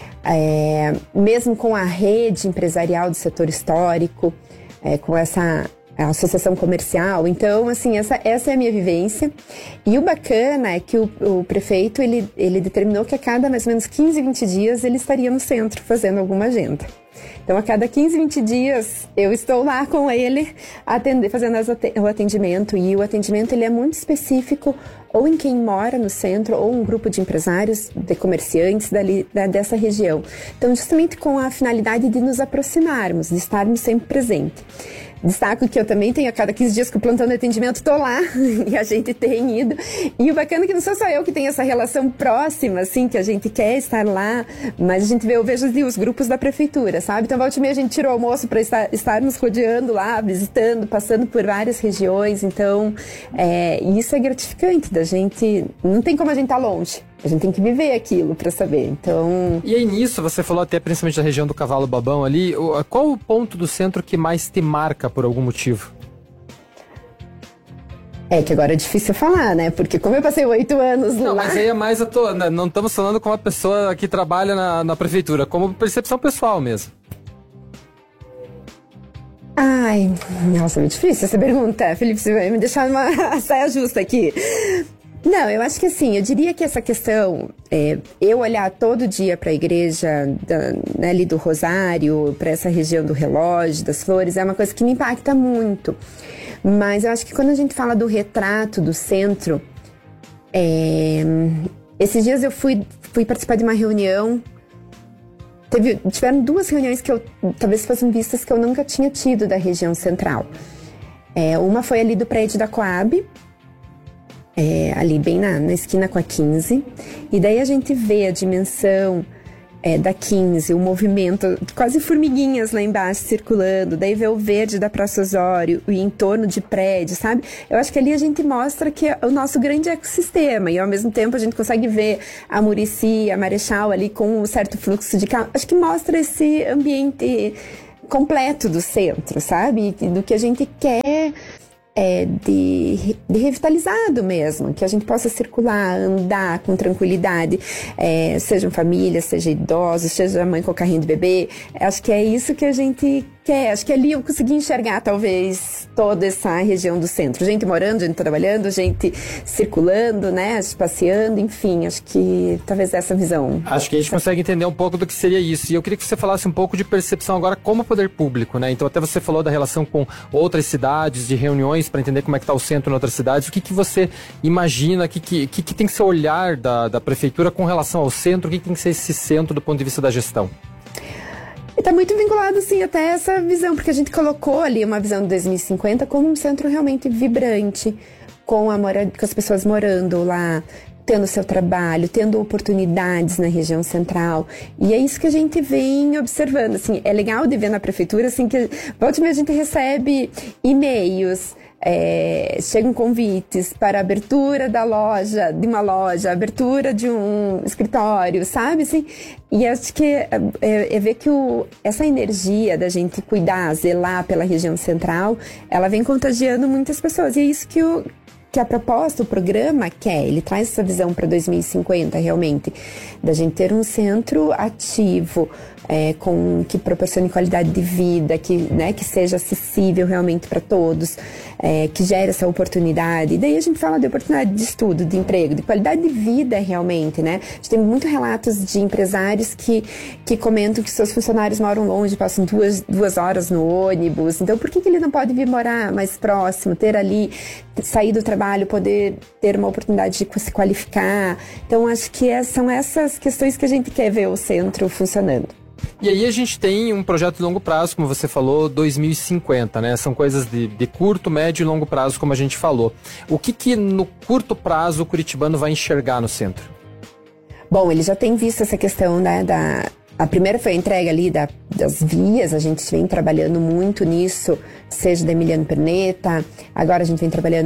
Mesmo com a rede empresarial do setor histórico, com essa associação comercial. Então, assim, essa é a minha vivência. E o bacana é que o prefeito, ele determinou que a cada mais ou menos 15, 20 dias ele estaria no centro fazendo alguma agenda. Então, a cada 15, 20 dias, eu estou lá com ele, fazendo o atendimento. E o atendimento, ele é muito específico, ou em quem mora no centro, ou um grupo de empresários, de comerciantes dessa região. Então, justamente com a finalidade de nos aproximarmos, de estarmos sempre presentes. Destaco que eu também tenho a cada 15 dias que o plantão de atendimento estou lá e a gente tem ido. E o bacana é que não sou só eu que tenho essa relação próxima, assim, que a gente quer estar lá, mas eu vejo os grupos da prefeitura, sabe? Então, volta e meia, a gente tira o almoço para estarmos rodeando lá, visitando, passando por várias regiões. Então, isso é gratificante da gente. Não tem como a gente estar longe. A gente tem que viver aquilo para saber. Então... E aí nisso, você falou até principalmente da região do Cavalo Babão ali, qual o ponto do centro que mais te marca por algum motivo? É que agora é difícil falar, né? Porque como eu passei 8 anos lá... Não, mas aí é mais não estamos falando com uma pessoa que trabalha na prefeitura, como percepção pessoal mesmo. Ai, nossa, é muito difícil essa pergunta. Felipe, você vai me deixar numa saia justa aqui. Não, eu acho que assim, eu diria que essa questão, eu olhar todo dia para a igreja né, ali do Rosário, para essa região do Relógio, das Flores, é uma coisa que me impacta muito. Mas eu acho que quando a gente fala do retrato do centro, esses dias eu fui participar de uma reunião. Tiveram 2 reuniões que talvez fossem vistas que eu nunca tinha tido da região central. Uma foi ali do prédio da Coab, ali bem na esquina com a 15. E daí a gente vê a dimensão da 15, o movimento, quase formiguinhas lá embaixo circulando. Daí vê o verde da Praça Osório, o entorno de prédio, sabe? Eu acho que ali a gente mostra que é o nosso grande ecossistema. E ao mesmo tempo a gente consegue ver a Muricy, a Marechal ali com um certo fluxo de carro. Acho que mostra esse ambiente completo do centro, sabe? Do que a gente quer... de revitalizado mesmo, que a gente possa circular, andar com tranquilidade, sejam famílias, seja idosos, seja mãe com o carrinho de bebê. Acho que é isso que a gente quer. Acho que ali eu consegui enxergar talvez toda essa região do centro, gente morando, gente trabalhando, gente circulando, né, passeando, enfim, acho que talvez essa visão. Acho que a gente consegue entender um pouco do que seria isso, e eu queria que você falasse um pouco de percepção agora como poder público, né? Então até você falou da relação com outras cidades, de reuniões para entender como é que está o centro em outras cidades. O que você imagina, que tem que ser o olhar da prefeitura com relação ao centro, o que tem que ser esse centro do ponto de vista da gestão? Está muito vinculado, sim, até essa visão, porque a gente colocou ali uma visão de 2050 como um centro realmente vibrante, com as pessoas morando lá, tendo seu trabalho, tendo oportunidades na região central. E é isso que a gente vem observando. Assim, é legal de ver na prefeitura, assim, que volta e meia a gente recebe e-mails, chegam convites para a abertura de uma loja, abertura de um escritório, sabe? Assim, e acho que ver que essa energia da gente cuidar, zelar pela região central, ela vem contagiando muitas pessoas. E é isso que a proposta, o programa quer. Ele traz essa visão para 2050, realmente, da gente ter um centro ativo, que proporcione qualidade de vida, que seja acessível realmente para todos, que gere essa oportunidade. E daí a gente fala de oportunidade de estudo, de emprego, de qualidade de vida realmente, né? A gente tem muitos relatos de empresários que comentam que seus funcionários moram longe, passam 2 horas no ônibus. Então, por que ele não pode vir morar mais próximo, ter ali, sair do trabalho, poder ter uma oportunidade de se qualificar? Então, acho que são essas questões que a gente quer ver o centro funcionando. E aí a gente tem um projeto de longo prazo, como você falou, 2050, né? São coisas de curto, médio e longo prazo, como a gente falou. O que no curto prazo o curitibano vai enxergar no centro? Bom, ele já tem visto essa questão, né, a primeira foi a entrega ali das vias, a gente vem trabalhando muito nisso, seja da Emiliano Perneta, agora a gente vem trabalhando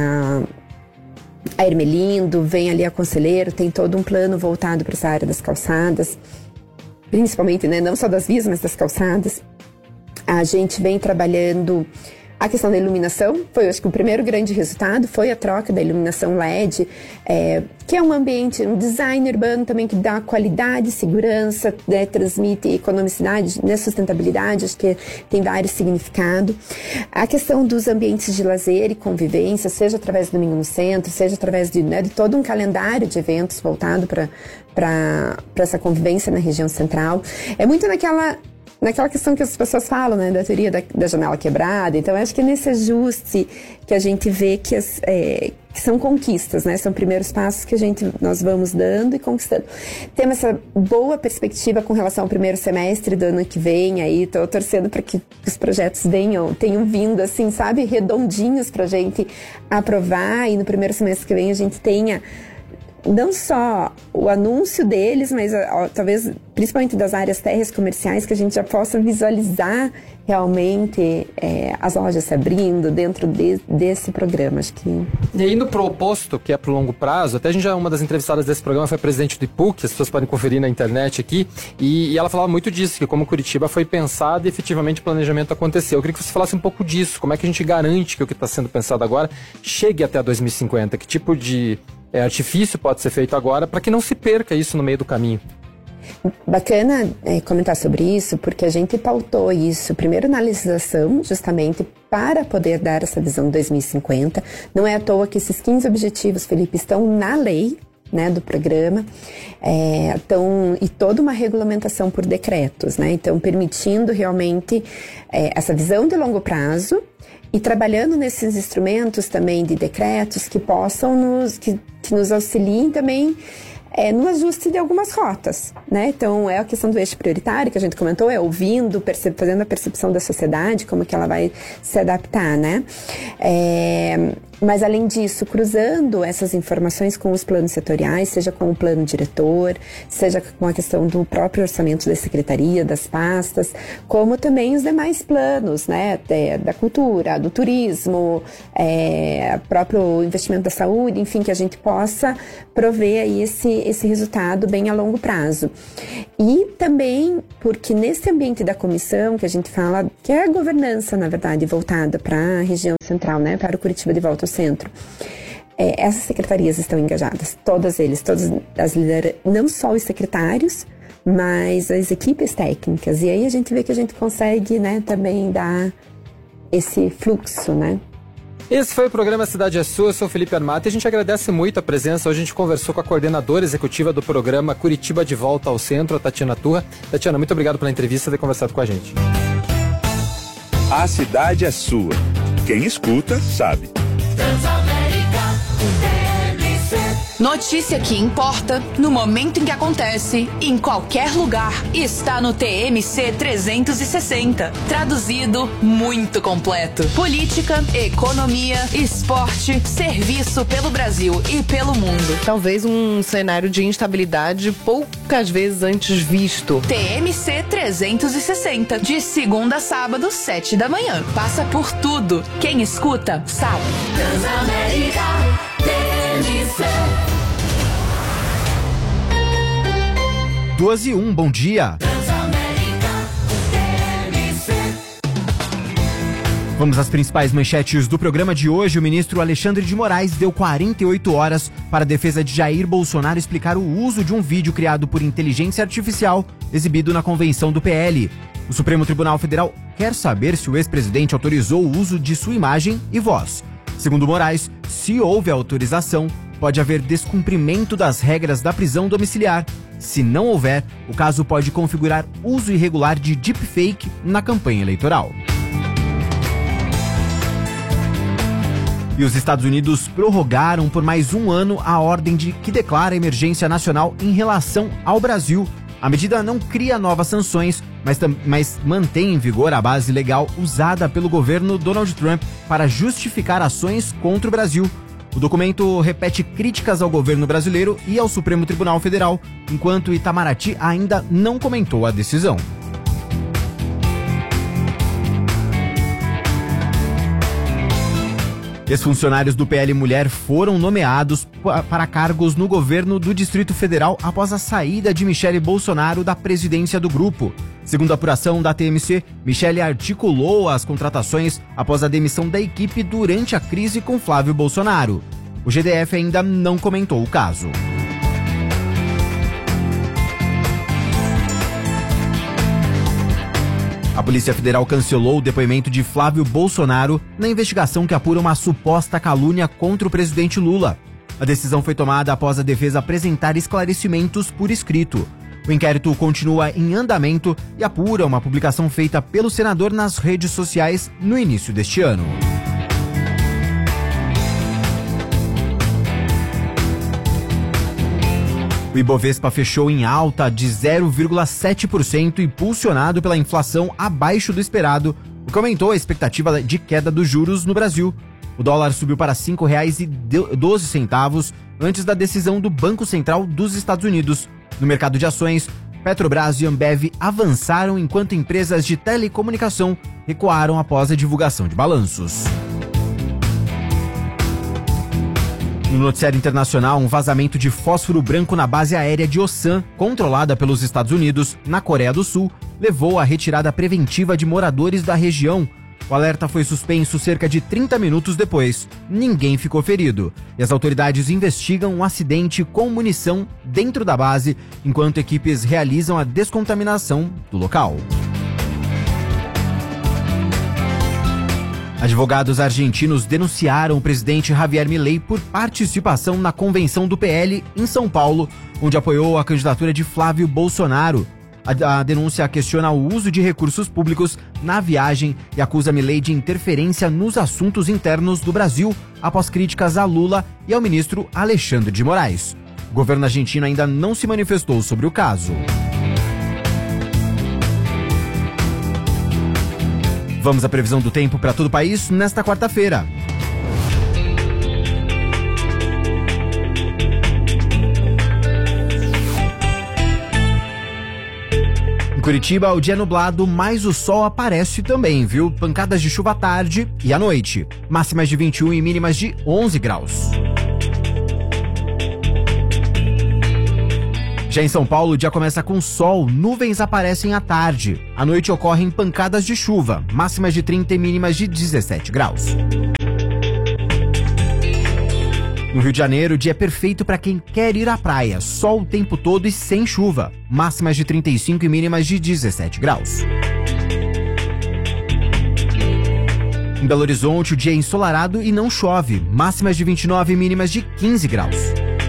a Ermelindo, vem ali a Conselheiro, tem todo um plano voltado para essa área das calçadas, principalmente, né, não só das vias, mas das calçadas. A gente vem trabalhando a questão da iluminação. Foi, acho que o primeiro grande resultado foi a troca da iluminação LED, que é um ambiente, um design urbano também que dá qualidade, segurança, né, transmite economicidade, né, sustentabilidade, acho que tem vários significados. A questão dos ambientes de lazer e convivência, seja através do Domingo no Centro, seja através de todo um calendário de eventos voltado para essa convivência na região central. É muito naquela questão que as pessoas falam, né, da teoria da janela quebrada. Então, eu acho que é nesse ajuste que a gente vê que são conquistas, né? São primeiros passos que nós vamos dando e conquistando. Temos essa boa perspectiva com relação ao primeiro semestre do ano que vem. Aí, estou torcendo para que os projetos tenham vindo, assim, sabe, redondinhos para a gente aprovar. E no primeiro semestre que vem a gente tenha não só o anúncio deles, mas talvez principalmente das áreas térreas comerciais, que a gente já possa visualizar realmente as lojas se abrindo dentro desse programa. Acho que... E indo pro oposto, que é pro longo prazo, até a gente já, uma das entrevistadas desse programa foi a presidente do IPUC, as pessoas podem conferir na internet aqui, e ela falava muito disso, que como Curitiba foi pensado e efetivamente o planejamento aconteceu. Eu queria que você falasse um pouco disso, como é que a gente garante que o que está sendo pensado agora chegue até 2050, que tipo de artifício pode ser feito agora para que não se perca isso no meio do caminho. Bacana comentar sobre isso, porque a gente pautou isso primeiro na legislação, justamente para poder dar essa visão 2050. Não é à toa que esses 15 objetivos, Felipe, estão na lei, né, do programa, e toda uma regulamentação por decretos, né? Então, permitindo realmente essa visão de longo prazo e trabalhando nesses instrumentos também de decretos que possam que nos auxiliem também no ajuste de algumas rotas, né? Então, é a questão do eixo prioritário que a gente comentou, ouvindo, fazendo a percepção da sociedade, como que ela vai se adaptar, né? Mas, além disso, cruzando essas informações com os planos setoriais, seja com o plano diretor, seja com a questão do próprio orçamento da secretaria, das pastas, como também os demais planos, né? Da cultura, do turismo, próprio investimento da saúde, enfim, que a gente possa prover aí esse resultado bem a longo prazo. E também porque nesse ambiente da comissão, que a gente fala, que é a governança, na verdade, voltada para a região central, né? Para o Curitiba de volta ao centro. Essas secretarias estão engajadas, todas as lideranças, não só os secretários, mas as equipes técnicas. E aí a gente vê que a gente consegue, né, também dar esse fluxo, né? Esse foi o programa Cidade é Sua, eu sou o Felipe Armato e a gente agradece muito a presença. Hoje a gente conversou com a coordenadora executiva do programa Curitiba de Volta ao Centro, a Tatiana Turra. Tatiana, muito obrigado pela entrevista e ter conversado com a gente. A cidade é sua. Quem escuta, sabe. Notícia que importa, no momento em que acontece, em qualquer lugar, está no TMC 360. Traduzido, muito completo. Política, economia, esporte, serviço pelo Brasil e pelo mundo. Talvez um cenário de instabilidade poucas vezes antes visto. TMC 360, de segunda a sábado, 7 da manhã. Passa por tudo. Quem escuta, sabe. Transamérica, TMC. 2:01, bom dia. Vamos às principais manchetes do programa de hoje. O ministro Alexandre de Moraes deu 48 horas para a defesa de Jair Bolsonaro explicar o uso de um vídeo criado por inteligência artificial exibido na convenção do PL. O Supremo Tribunal Federal quer saber se o ex-presidente autorizou o uso de sua imagem e voz. Segundo Moraes, se houve autorização, pode haver descumprimento das regras da prisão domiciliar. Se não houver, o caso pode configurar uso irregular de deepfake na campanha eleitoral. E os Estados Unidos prorrogaram por mais um ano a ordem que declara emergência nacional em relação ao Brasil. A medida não cria novas sanções, mas mantém em vigor a base legal usada pelo governo Donald Trump para justificar ações contra o Brasil. O documento repete críticas ao governo brasileiro e ao Supremo Tribunal Federal, enquanto Itamaraty ainda não comentou a decisão. Ex-funcionários do PL Mulher foram nomeados para cargos no governo do Distrito Federal após a saída de Michele Bolsonaro da presidência do grupo. Segundo a apuração da TMC, Michele articulou as contratações após a demissão da equipe durante a crise com Flávio Bolsonaro. O GDF ainda não comentou o caso. A Polícia Federal cancelou o depoimento de Flávio Bolsonaro na investigação que apura uma suposta calúnia contra o presidente Lula. A decisão foi tomada após a defesa apresentar esclarecimentos por escrito. O inquérito continua em andamento e apura uma publicação feita pelo senador nas redes sociais no início deste ano. O Ibovespa fechou em alta de 0,7%, impulsionado pela inflação abaixo do esperado, o que aumentou a expectativa de queda dos juros no Brasil. O dólar subiu para R$ 5,12 antes da decisão do Banco Central dos Estados Unidos. No mercado de ações, Petrobras e Ambev avançaram enquanto empresas de telecomunicação recuaram após a divulgação de balanços. No noticiário internacional, um vazamento de fósforo branco na base aérea de Osan, controlada pelos Estados Unidos, na Coreia do Sul, levou à retirada preventiva de moradores da região. O alerta foi suspenso cerca de 30 minutos depois. Ninguém ficou ferido. E as autoridades investigam um acidente com munição dentro da base, enquanto equipes realizam a descontaminação do local. Advogados argentinos denunciaram o presidente Javier Milei por participação na convenção do PL em São Paulo, onde apoiou a candidatura de Flávio Bolsonaro. A denúncia questiona o uso de recursos públicos na viagem e acusa Milei de interferência nos assuntos internos do Brasil, após críticas a Lula e ao ministro Alexandre de Moraes. O governo argentino ainda não se manifestou sobre o caso. Vamos à previsão do tempo para todo o país nesta quarta-feira. Em Curitiba, o dia é nublado, mas o sol aparece também, viu? Pancadas de chuva à tarde e à noite. Máximas de 21 e mínimas de 11 graus. Já em São Paulo, o dia começa com sol, nuvens aparecem à tarde. À noite ocorrem pancadas de chuva, máximas de 30 e mínimas de 17 graus. No Rio de Janeiro, o dia é perfeito para quem quer ir à praia. Sol o tempo todo e sem chuva, máximas de 35 e mínimas de 17 graus. Em Belo Horizonte, o dia é ensolarado e não chove, máximas de 29 e mínimas de 15 graus.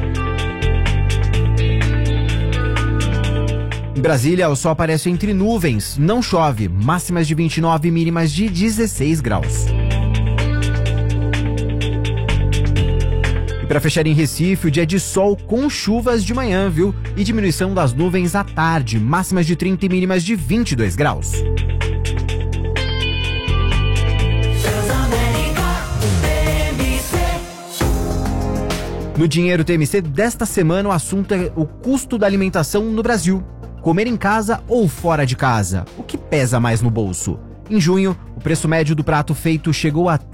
Em Brasília, o sol aparece entre nuvens, não chove, máximas de 29 e mínimas de 16 graus. E para fechar em Recife, o dia é de sol com chuvas de manhã, viu? E diminuição das nuvens à tarde, máximas de 30 e mínimas de 22 graus. No Dinheiro TMC desta semana, o assunto é o custo da alimentação no Brasil. Comer em casa ou fora de casa? O que pesa mais no bolso? Em junho, o preço médio do prato feito chegou a R$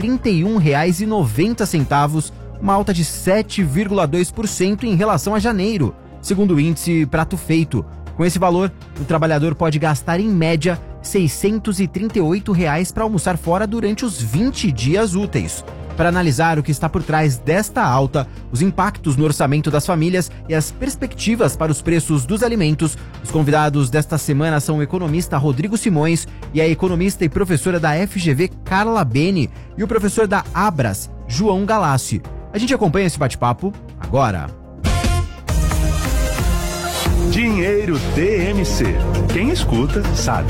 31,90, uma alta de 7,2% em relação a janeiro, segundo o índice Prato Feito. Com esse valor, o trabalhador pode gastar em média R$ 638 para almoçar fora durante os 20 dias úteis. Para analisar o que está por trás desta alta, os impactos no orçamento das famílias e as perspectivas para os preços dos alimentos, os convidados desta semana são o economista Rodrigo Simões e a economista e professora da FGV Carla Bene e o professor da Abras, João Galassi. A gente acompanha esse bate-papo agora. Dinheiro TMC. Quem escuta, sabe.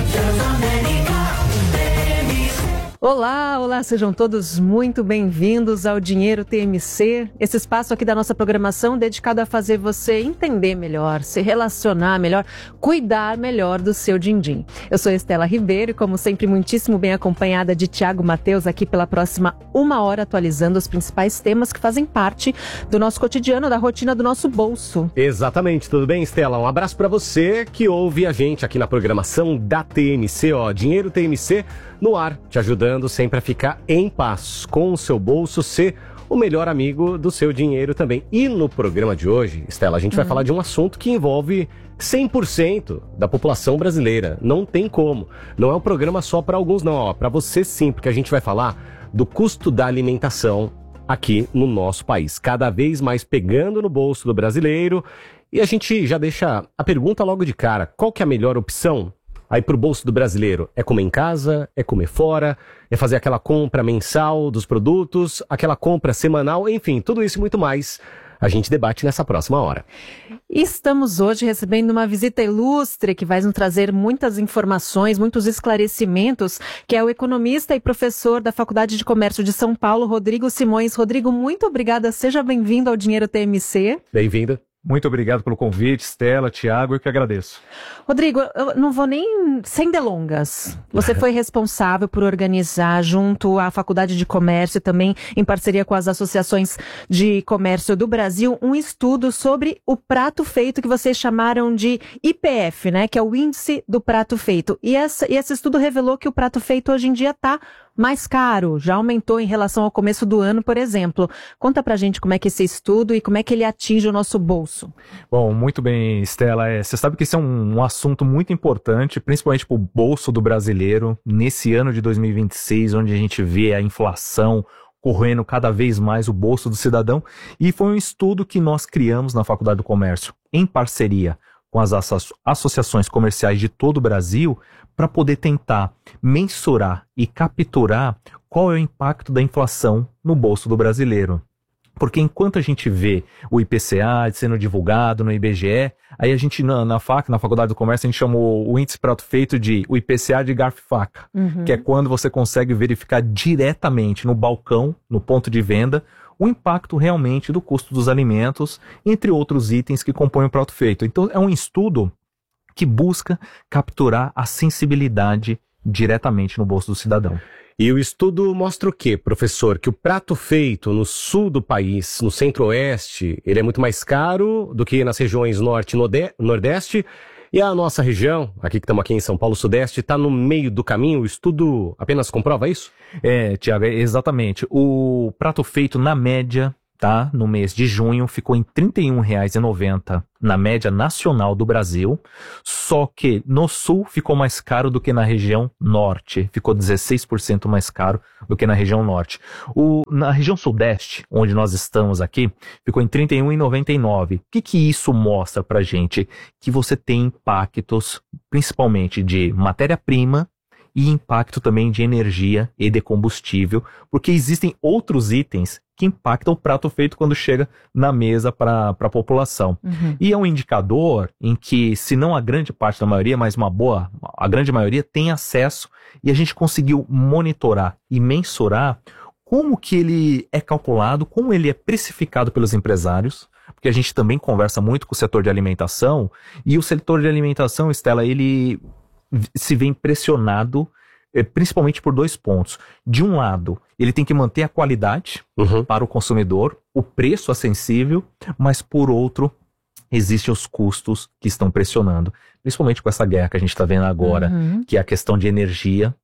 Olá, sejam todos muito bem-vindos ao Dinheiro TMC, esse espaço aqui da nossa programação dedicado a fazer você entender melhor, se relacionar melhor, cuidar melhor do seu din-din. Eu sou Estela Ribeiro e, como sempre, muitíssimo bem acompanhada de Tiago Mateus aqui pela próxima 1 hora, atualizando os principais temas que fazem parte do nosso cotidiano, da rotina do nosso bolso. Exatamente, tudo bem, Estela? Um abraço para você que ouve a gente aqui na programação da TMC, Dinheiro TMC no ar, te ajudando sempre a ficar em paz com o seu bolso, ser o melhor amigo do seu dinheiro também. E no programa de hoje, Estela, a gente vai falar de um assunto que envolve 100% da população brasileira. Não tem como. Não é um programa só para alguns, não. Para você sim, porque a gente vai falar do custo da alimentação aqui no nosso país. Cada vez mais pegando no bolso do brasileiro. E a gente já deixa a pergunta logo de cara. Qual que é a melhor opção aí pro bolso do brasileiro? É comer em casa? É comer fora? É fazer aquela compra mensal dos produtos? Aquela compra semanal? Enfim, tudo isso e muito mais a gente debate nessa próxima hora. Estamos hoje recebendo uma visita ilustre que vai nos trazer muitas informações, muitos esclarecimentos, que é o economista e professor da Faculdade de Comércio de São Paulo, Rodrigo Simões. Rodrigo, muito obrigada, seja bem-vindo ao Dinheiro TMC. Bem-vindo. Muito obrigado pelo convite, Estela, Tiago, eu que agradeço. Rodrigo, eu não vou nem sem delongas. Você foi responsável por organizar, junto à Faculdade de Comércio, também em parceria com as associações de comércio do Brasil, um estudo sobre o prato feito que vocês chamaram de IPF, né? Que é o Índice do Prato Feito. E esse estudo revelou que o prato feito hoje em dia está mais caro, já aumentou em relação ao começo do ano, por exemplo. Conta pra gente como é que esse estudo e como é que ele atinge o nosso bolso. Bom, muito bem, Estela. Você sabe que esse é um assunto muito importante, principalmente para o bolso do brasileiro, nesse ano de 2026, onde a gente vê a inflação correndo cada vez mais o bolso do cidadão. E foi um estudo que nós criamos na Faculdade do Comércio, em parceria com as associações comerciais de todo o Brasil, para poder tentar mensurar e capturar qual é o impacto da inflação no bolso do brasileiro. Porque enquanto a gente vê o IPCA sendo divulgado no IBGE, aí a gente na Faculdade do Comércio, a gente chamou o índice prato feito de o IPCA de garfo e faca, que é quando você consegue verificar diretamente no balcão, no ponto de venda, o impacto realmente do custo dos alimentos, entre outros itens que compõem o prato feito. Então é um estudo que busca capturar a sensibilidade diretamente no bolso do cidadão. E o estudo mostra o quê, professor? Que o prato feito no sul do país, no centro-oeste, ele é muito mais caro do que nas regiões norte e nordeste. E a nossa região, aqui que estamos aqui em São Paulo, sudeste, está no meio do caminho. O estudo apenas comprova isso? Tiago, exatamente. O prato feito, na média, tá, no mês de junho, ficou em R$ 31,90 na média nacional do Brasil, só que no sul ficou mais caro do que na região norte, ficou 16% mais caro do que na região norte. Na região sudeste, onde nós estamos aqui, ficou em R$ 31,99. O que isso mostra pra gente? Que você tem impactos, principalmente de matéria-prima, e impacto também de energia e de combustível, porque existem outros itens que impactam o prato feito quando chega na mesa para a população. E é um indicador em que, se não a grande parte da maioria, mas a grande maioria tem acesso, e a gente conseguiu monitorar e mensurar como que ele é calculado, como ele é precificado pelos empresários, porque a gente também conversa muito com o setor de alimentação, e o setor de alimentação, Estela, ele se vê impressionado, principalmente por dois pontos. De um lado, ele tem que manter a qualidade para o consumidor, o preço acessível, mas por outro, existem os custos que estão pressionando, principalmente com essa guerra que a gente está vendo agora, que é a questão de energia,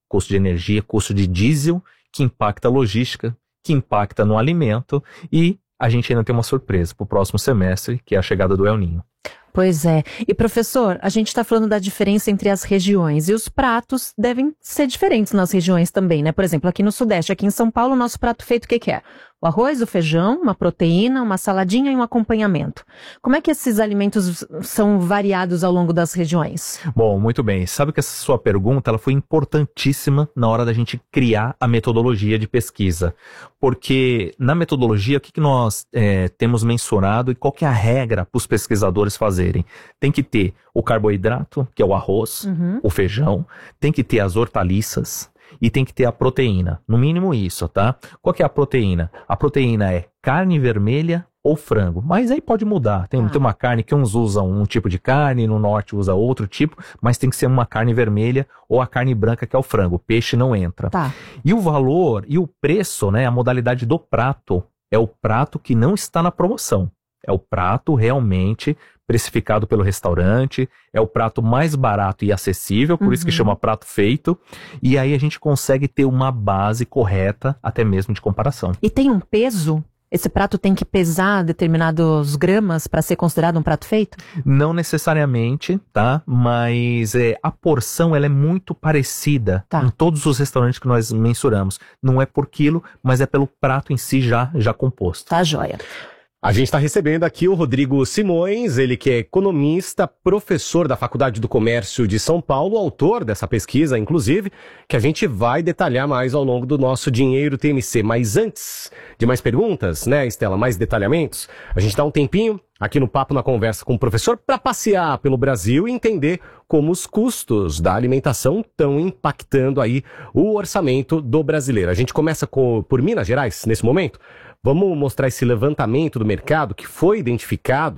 custo de diesel, que impacta a logística, que impacta no alimento, e a gente ainda tem uma surpresa para o próximo semestre, que é a chegada do El Niño. Pois é. E professor, a gente está falando da diferença entre as regiões, e os pratos devem ser diferentes nas regiões também, né? Por exemplo, aqui no Sudeste, aqui em São Paulo, o nosso prato feito, o que é? O arroz, o feijão, uma proteína, uma saladinha e um acompanhamento. Como é que esses alimentos são variados ao longo das regiões? Bom, muito bem. Sabe que essa sua pergunta ela foi importantíssima na hora da gente criar a metodologia de pesquisa. Porque na metodologia, o que nós temos mensurado e qual que é a regra para os pesquisadores fazerem? Tem que ter o carboidrato, que é o arroz, o feijão, tem que ter as hortaliças, e tem que ter a proteína, no mínimo isso, tá? Qual que é a proteína? A proteína é carne vermelha ou frango, mas aí pode mudar. Tem uma carne que uns usam um tipo de carne, no norte usa outro tipo, mas tem que ser uma carne vermelha ou a carne branca, que é o frango. O peixe não entra. Tá. E o valor e o preço, né, a modalidade do prato, é o prato que não está na promoção. É o prato realmente precificado pelo restaurante, é o prato mais barato e acessível, por isso que chama prato feito, e aí a gente consegue ter uma base correta, até mesmo de comparação. E tem um peso? Esse prato tem que pesar determinados gramas para ser considerado um prato feito? Não necessariamente, tá? Mas a porção ela é muito parecida em todos os restaurantes que nós mensuramos. Não é por quilo, mas é pelo prato em si já composto. Tá joia. A gente está recebendo aqui o Rodrigo Simões, ele que é economista, professor da Faculdade do Comércio de São Paulo, autor dessa pesquisa, inclusive, que a gente vai detalhar mais ao longo do nosso Dinheiro TMC. Mas antes de mais perguntas, né, Estela, mais detalhamentos, a gente dá um tempinho aqui no Papo na Conversa com o professor para passear pelo Brasil e entender como os custos da alimentação estão impactando aí o orçamento do brasileiro. A gente começa por Minas Gerais, nesse momento. Vamos mostrar esse levantamento do mercado que foi identificado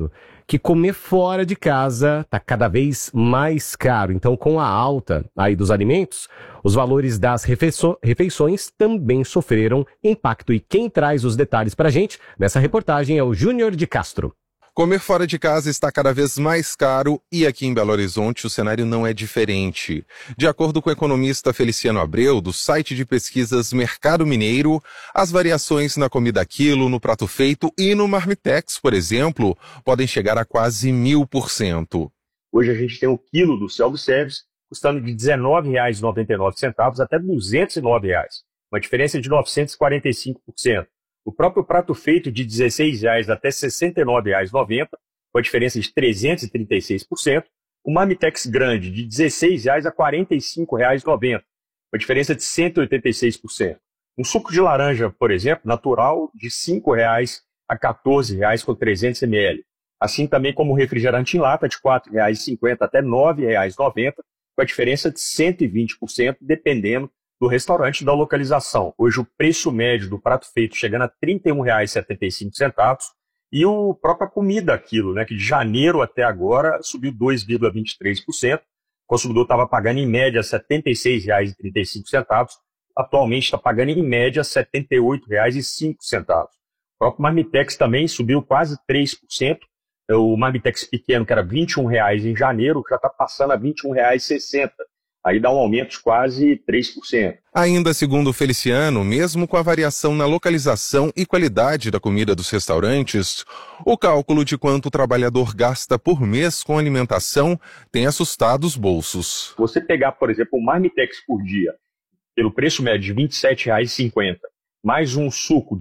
que comer fora de casa está cada vez mais caro. Então, com a alta aí dos alimentos, os valores das refeições também sofreram impacto. E quem traz os detalhes para a gente nessa reportagem é o Júnior de Castro. Comer fora de casa está cada vez mais caro e aqui em Belo Horizonte o cenário não é diferente. De acordo com o economista Feliciano Abreu, do site de pesquisas Mercado Mineiro, as variações na comida quilo, no prato feito e no Marmitex, por exemplo, podem chegar a quase 1000%. Hoje a gente tem o quilo do self-service custando de R$19,99 até R$209, uma diferença de 945%. O próprio prato feito de R$16 até R$69,90, com a diferença de 336%. O Marmitex grande de R$16 a R$45,90, com a diferença de 186%. Um suco de laranja, por exemplo, natural, de R$5 a R$14 com 300 ml. Assim também como o refrigerante em lata de R$4,50 até R$9,90, com a diferença de 120%, dependendo do restaurante da localização. Hoje o preço médio do prato feito chegando a R$ 31,75 e a própria comida quilo, né, que de janeiro até agora subiu 2,23%. O consumidor estava pagando em média R$ 76,35, atualmente está pagando em média R$ 78,05. O próprio Marmitex também subiu quase 3%. O Marmitex pequeno, que era R$ 21,00 em janeiro, já está passando a R$ 21,60. Aí dá um aumento de quase 3%. Ainda segundo o Feliciano, mesmo com a variação na localização e qualidade da comida dos restaurantes, o cálculo de quanto o trabalhador gasta por mês com alimentação tem assustado os bolsos. Você pegar, por exemplo, um Marmitex por dia, pelo preço médio de R$ 27,50, mais um suco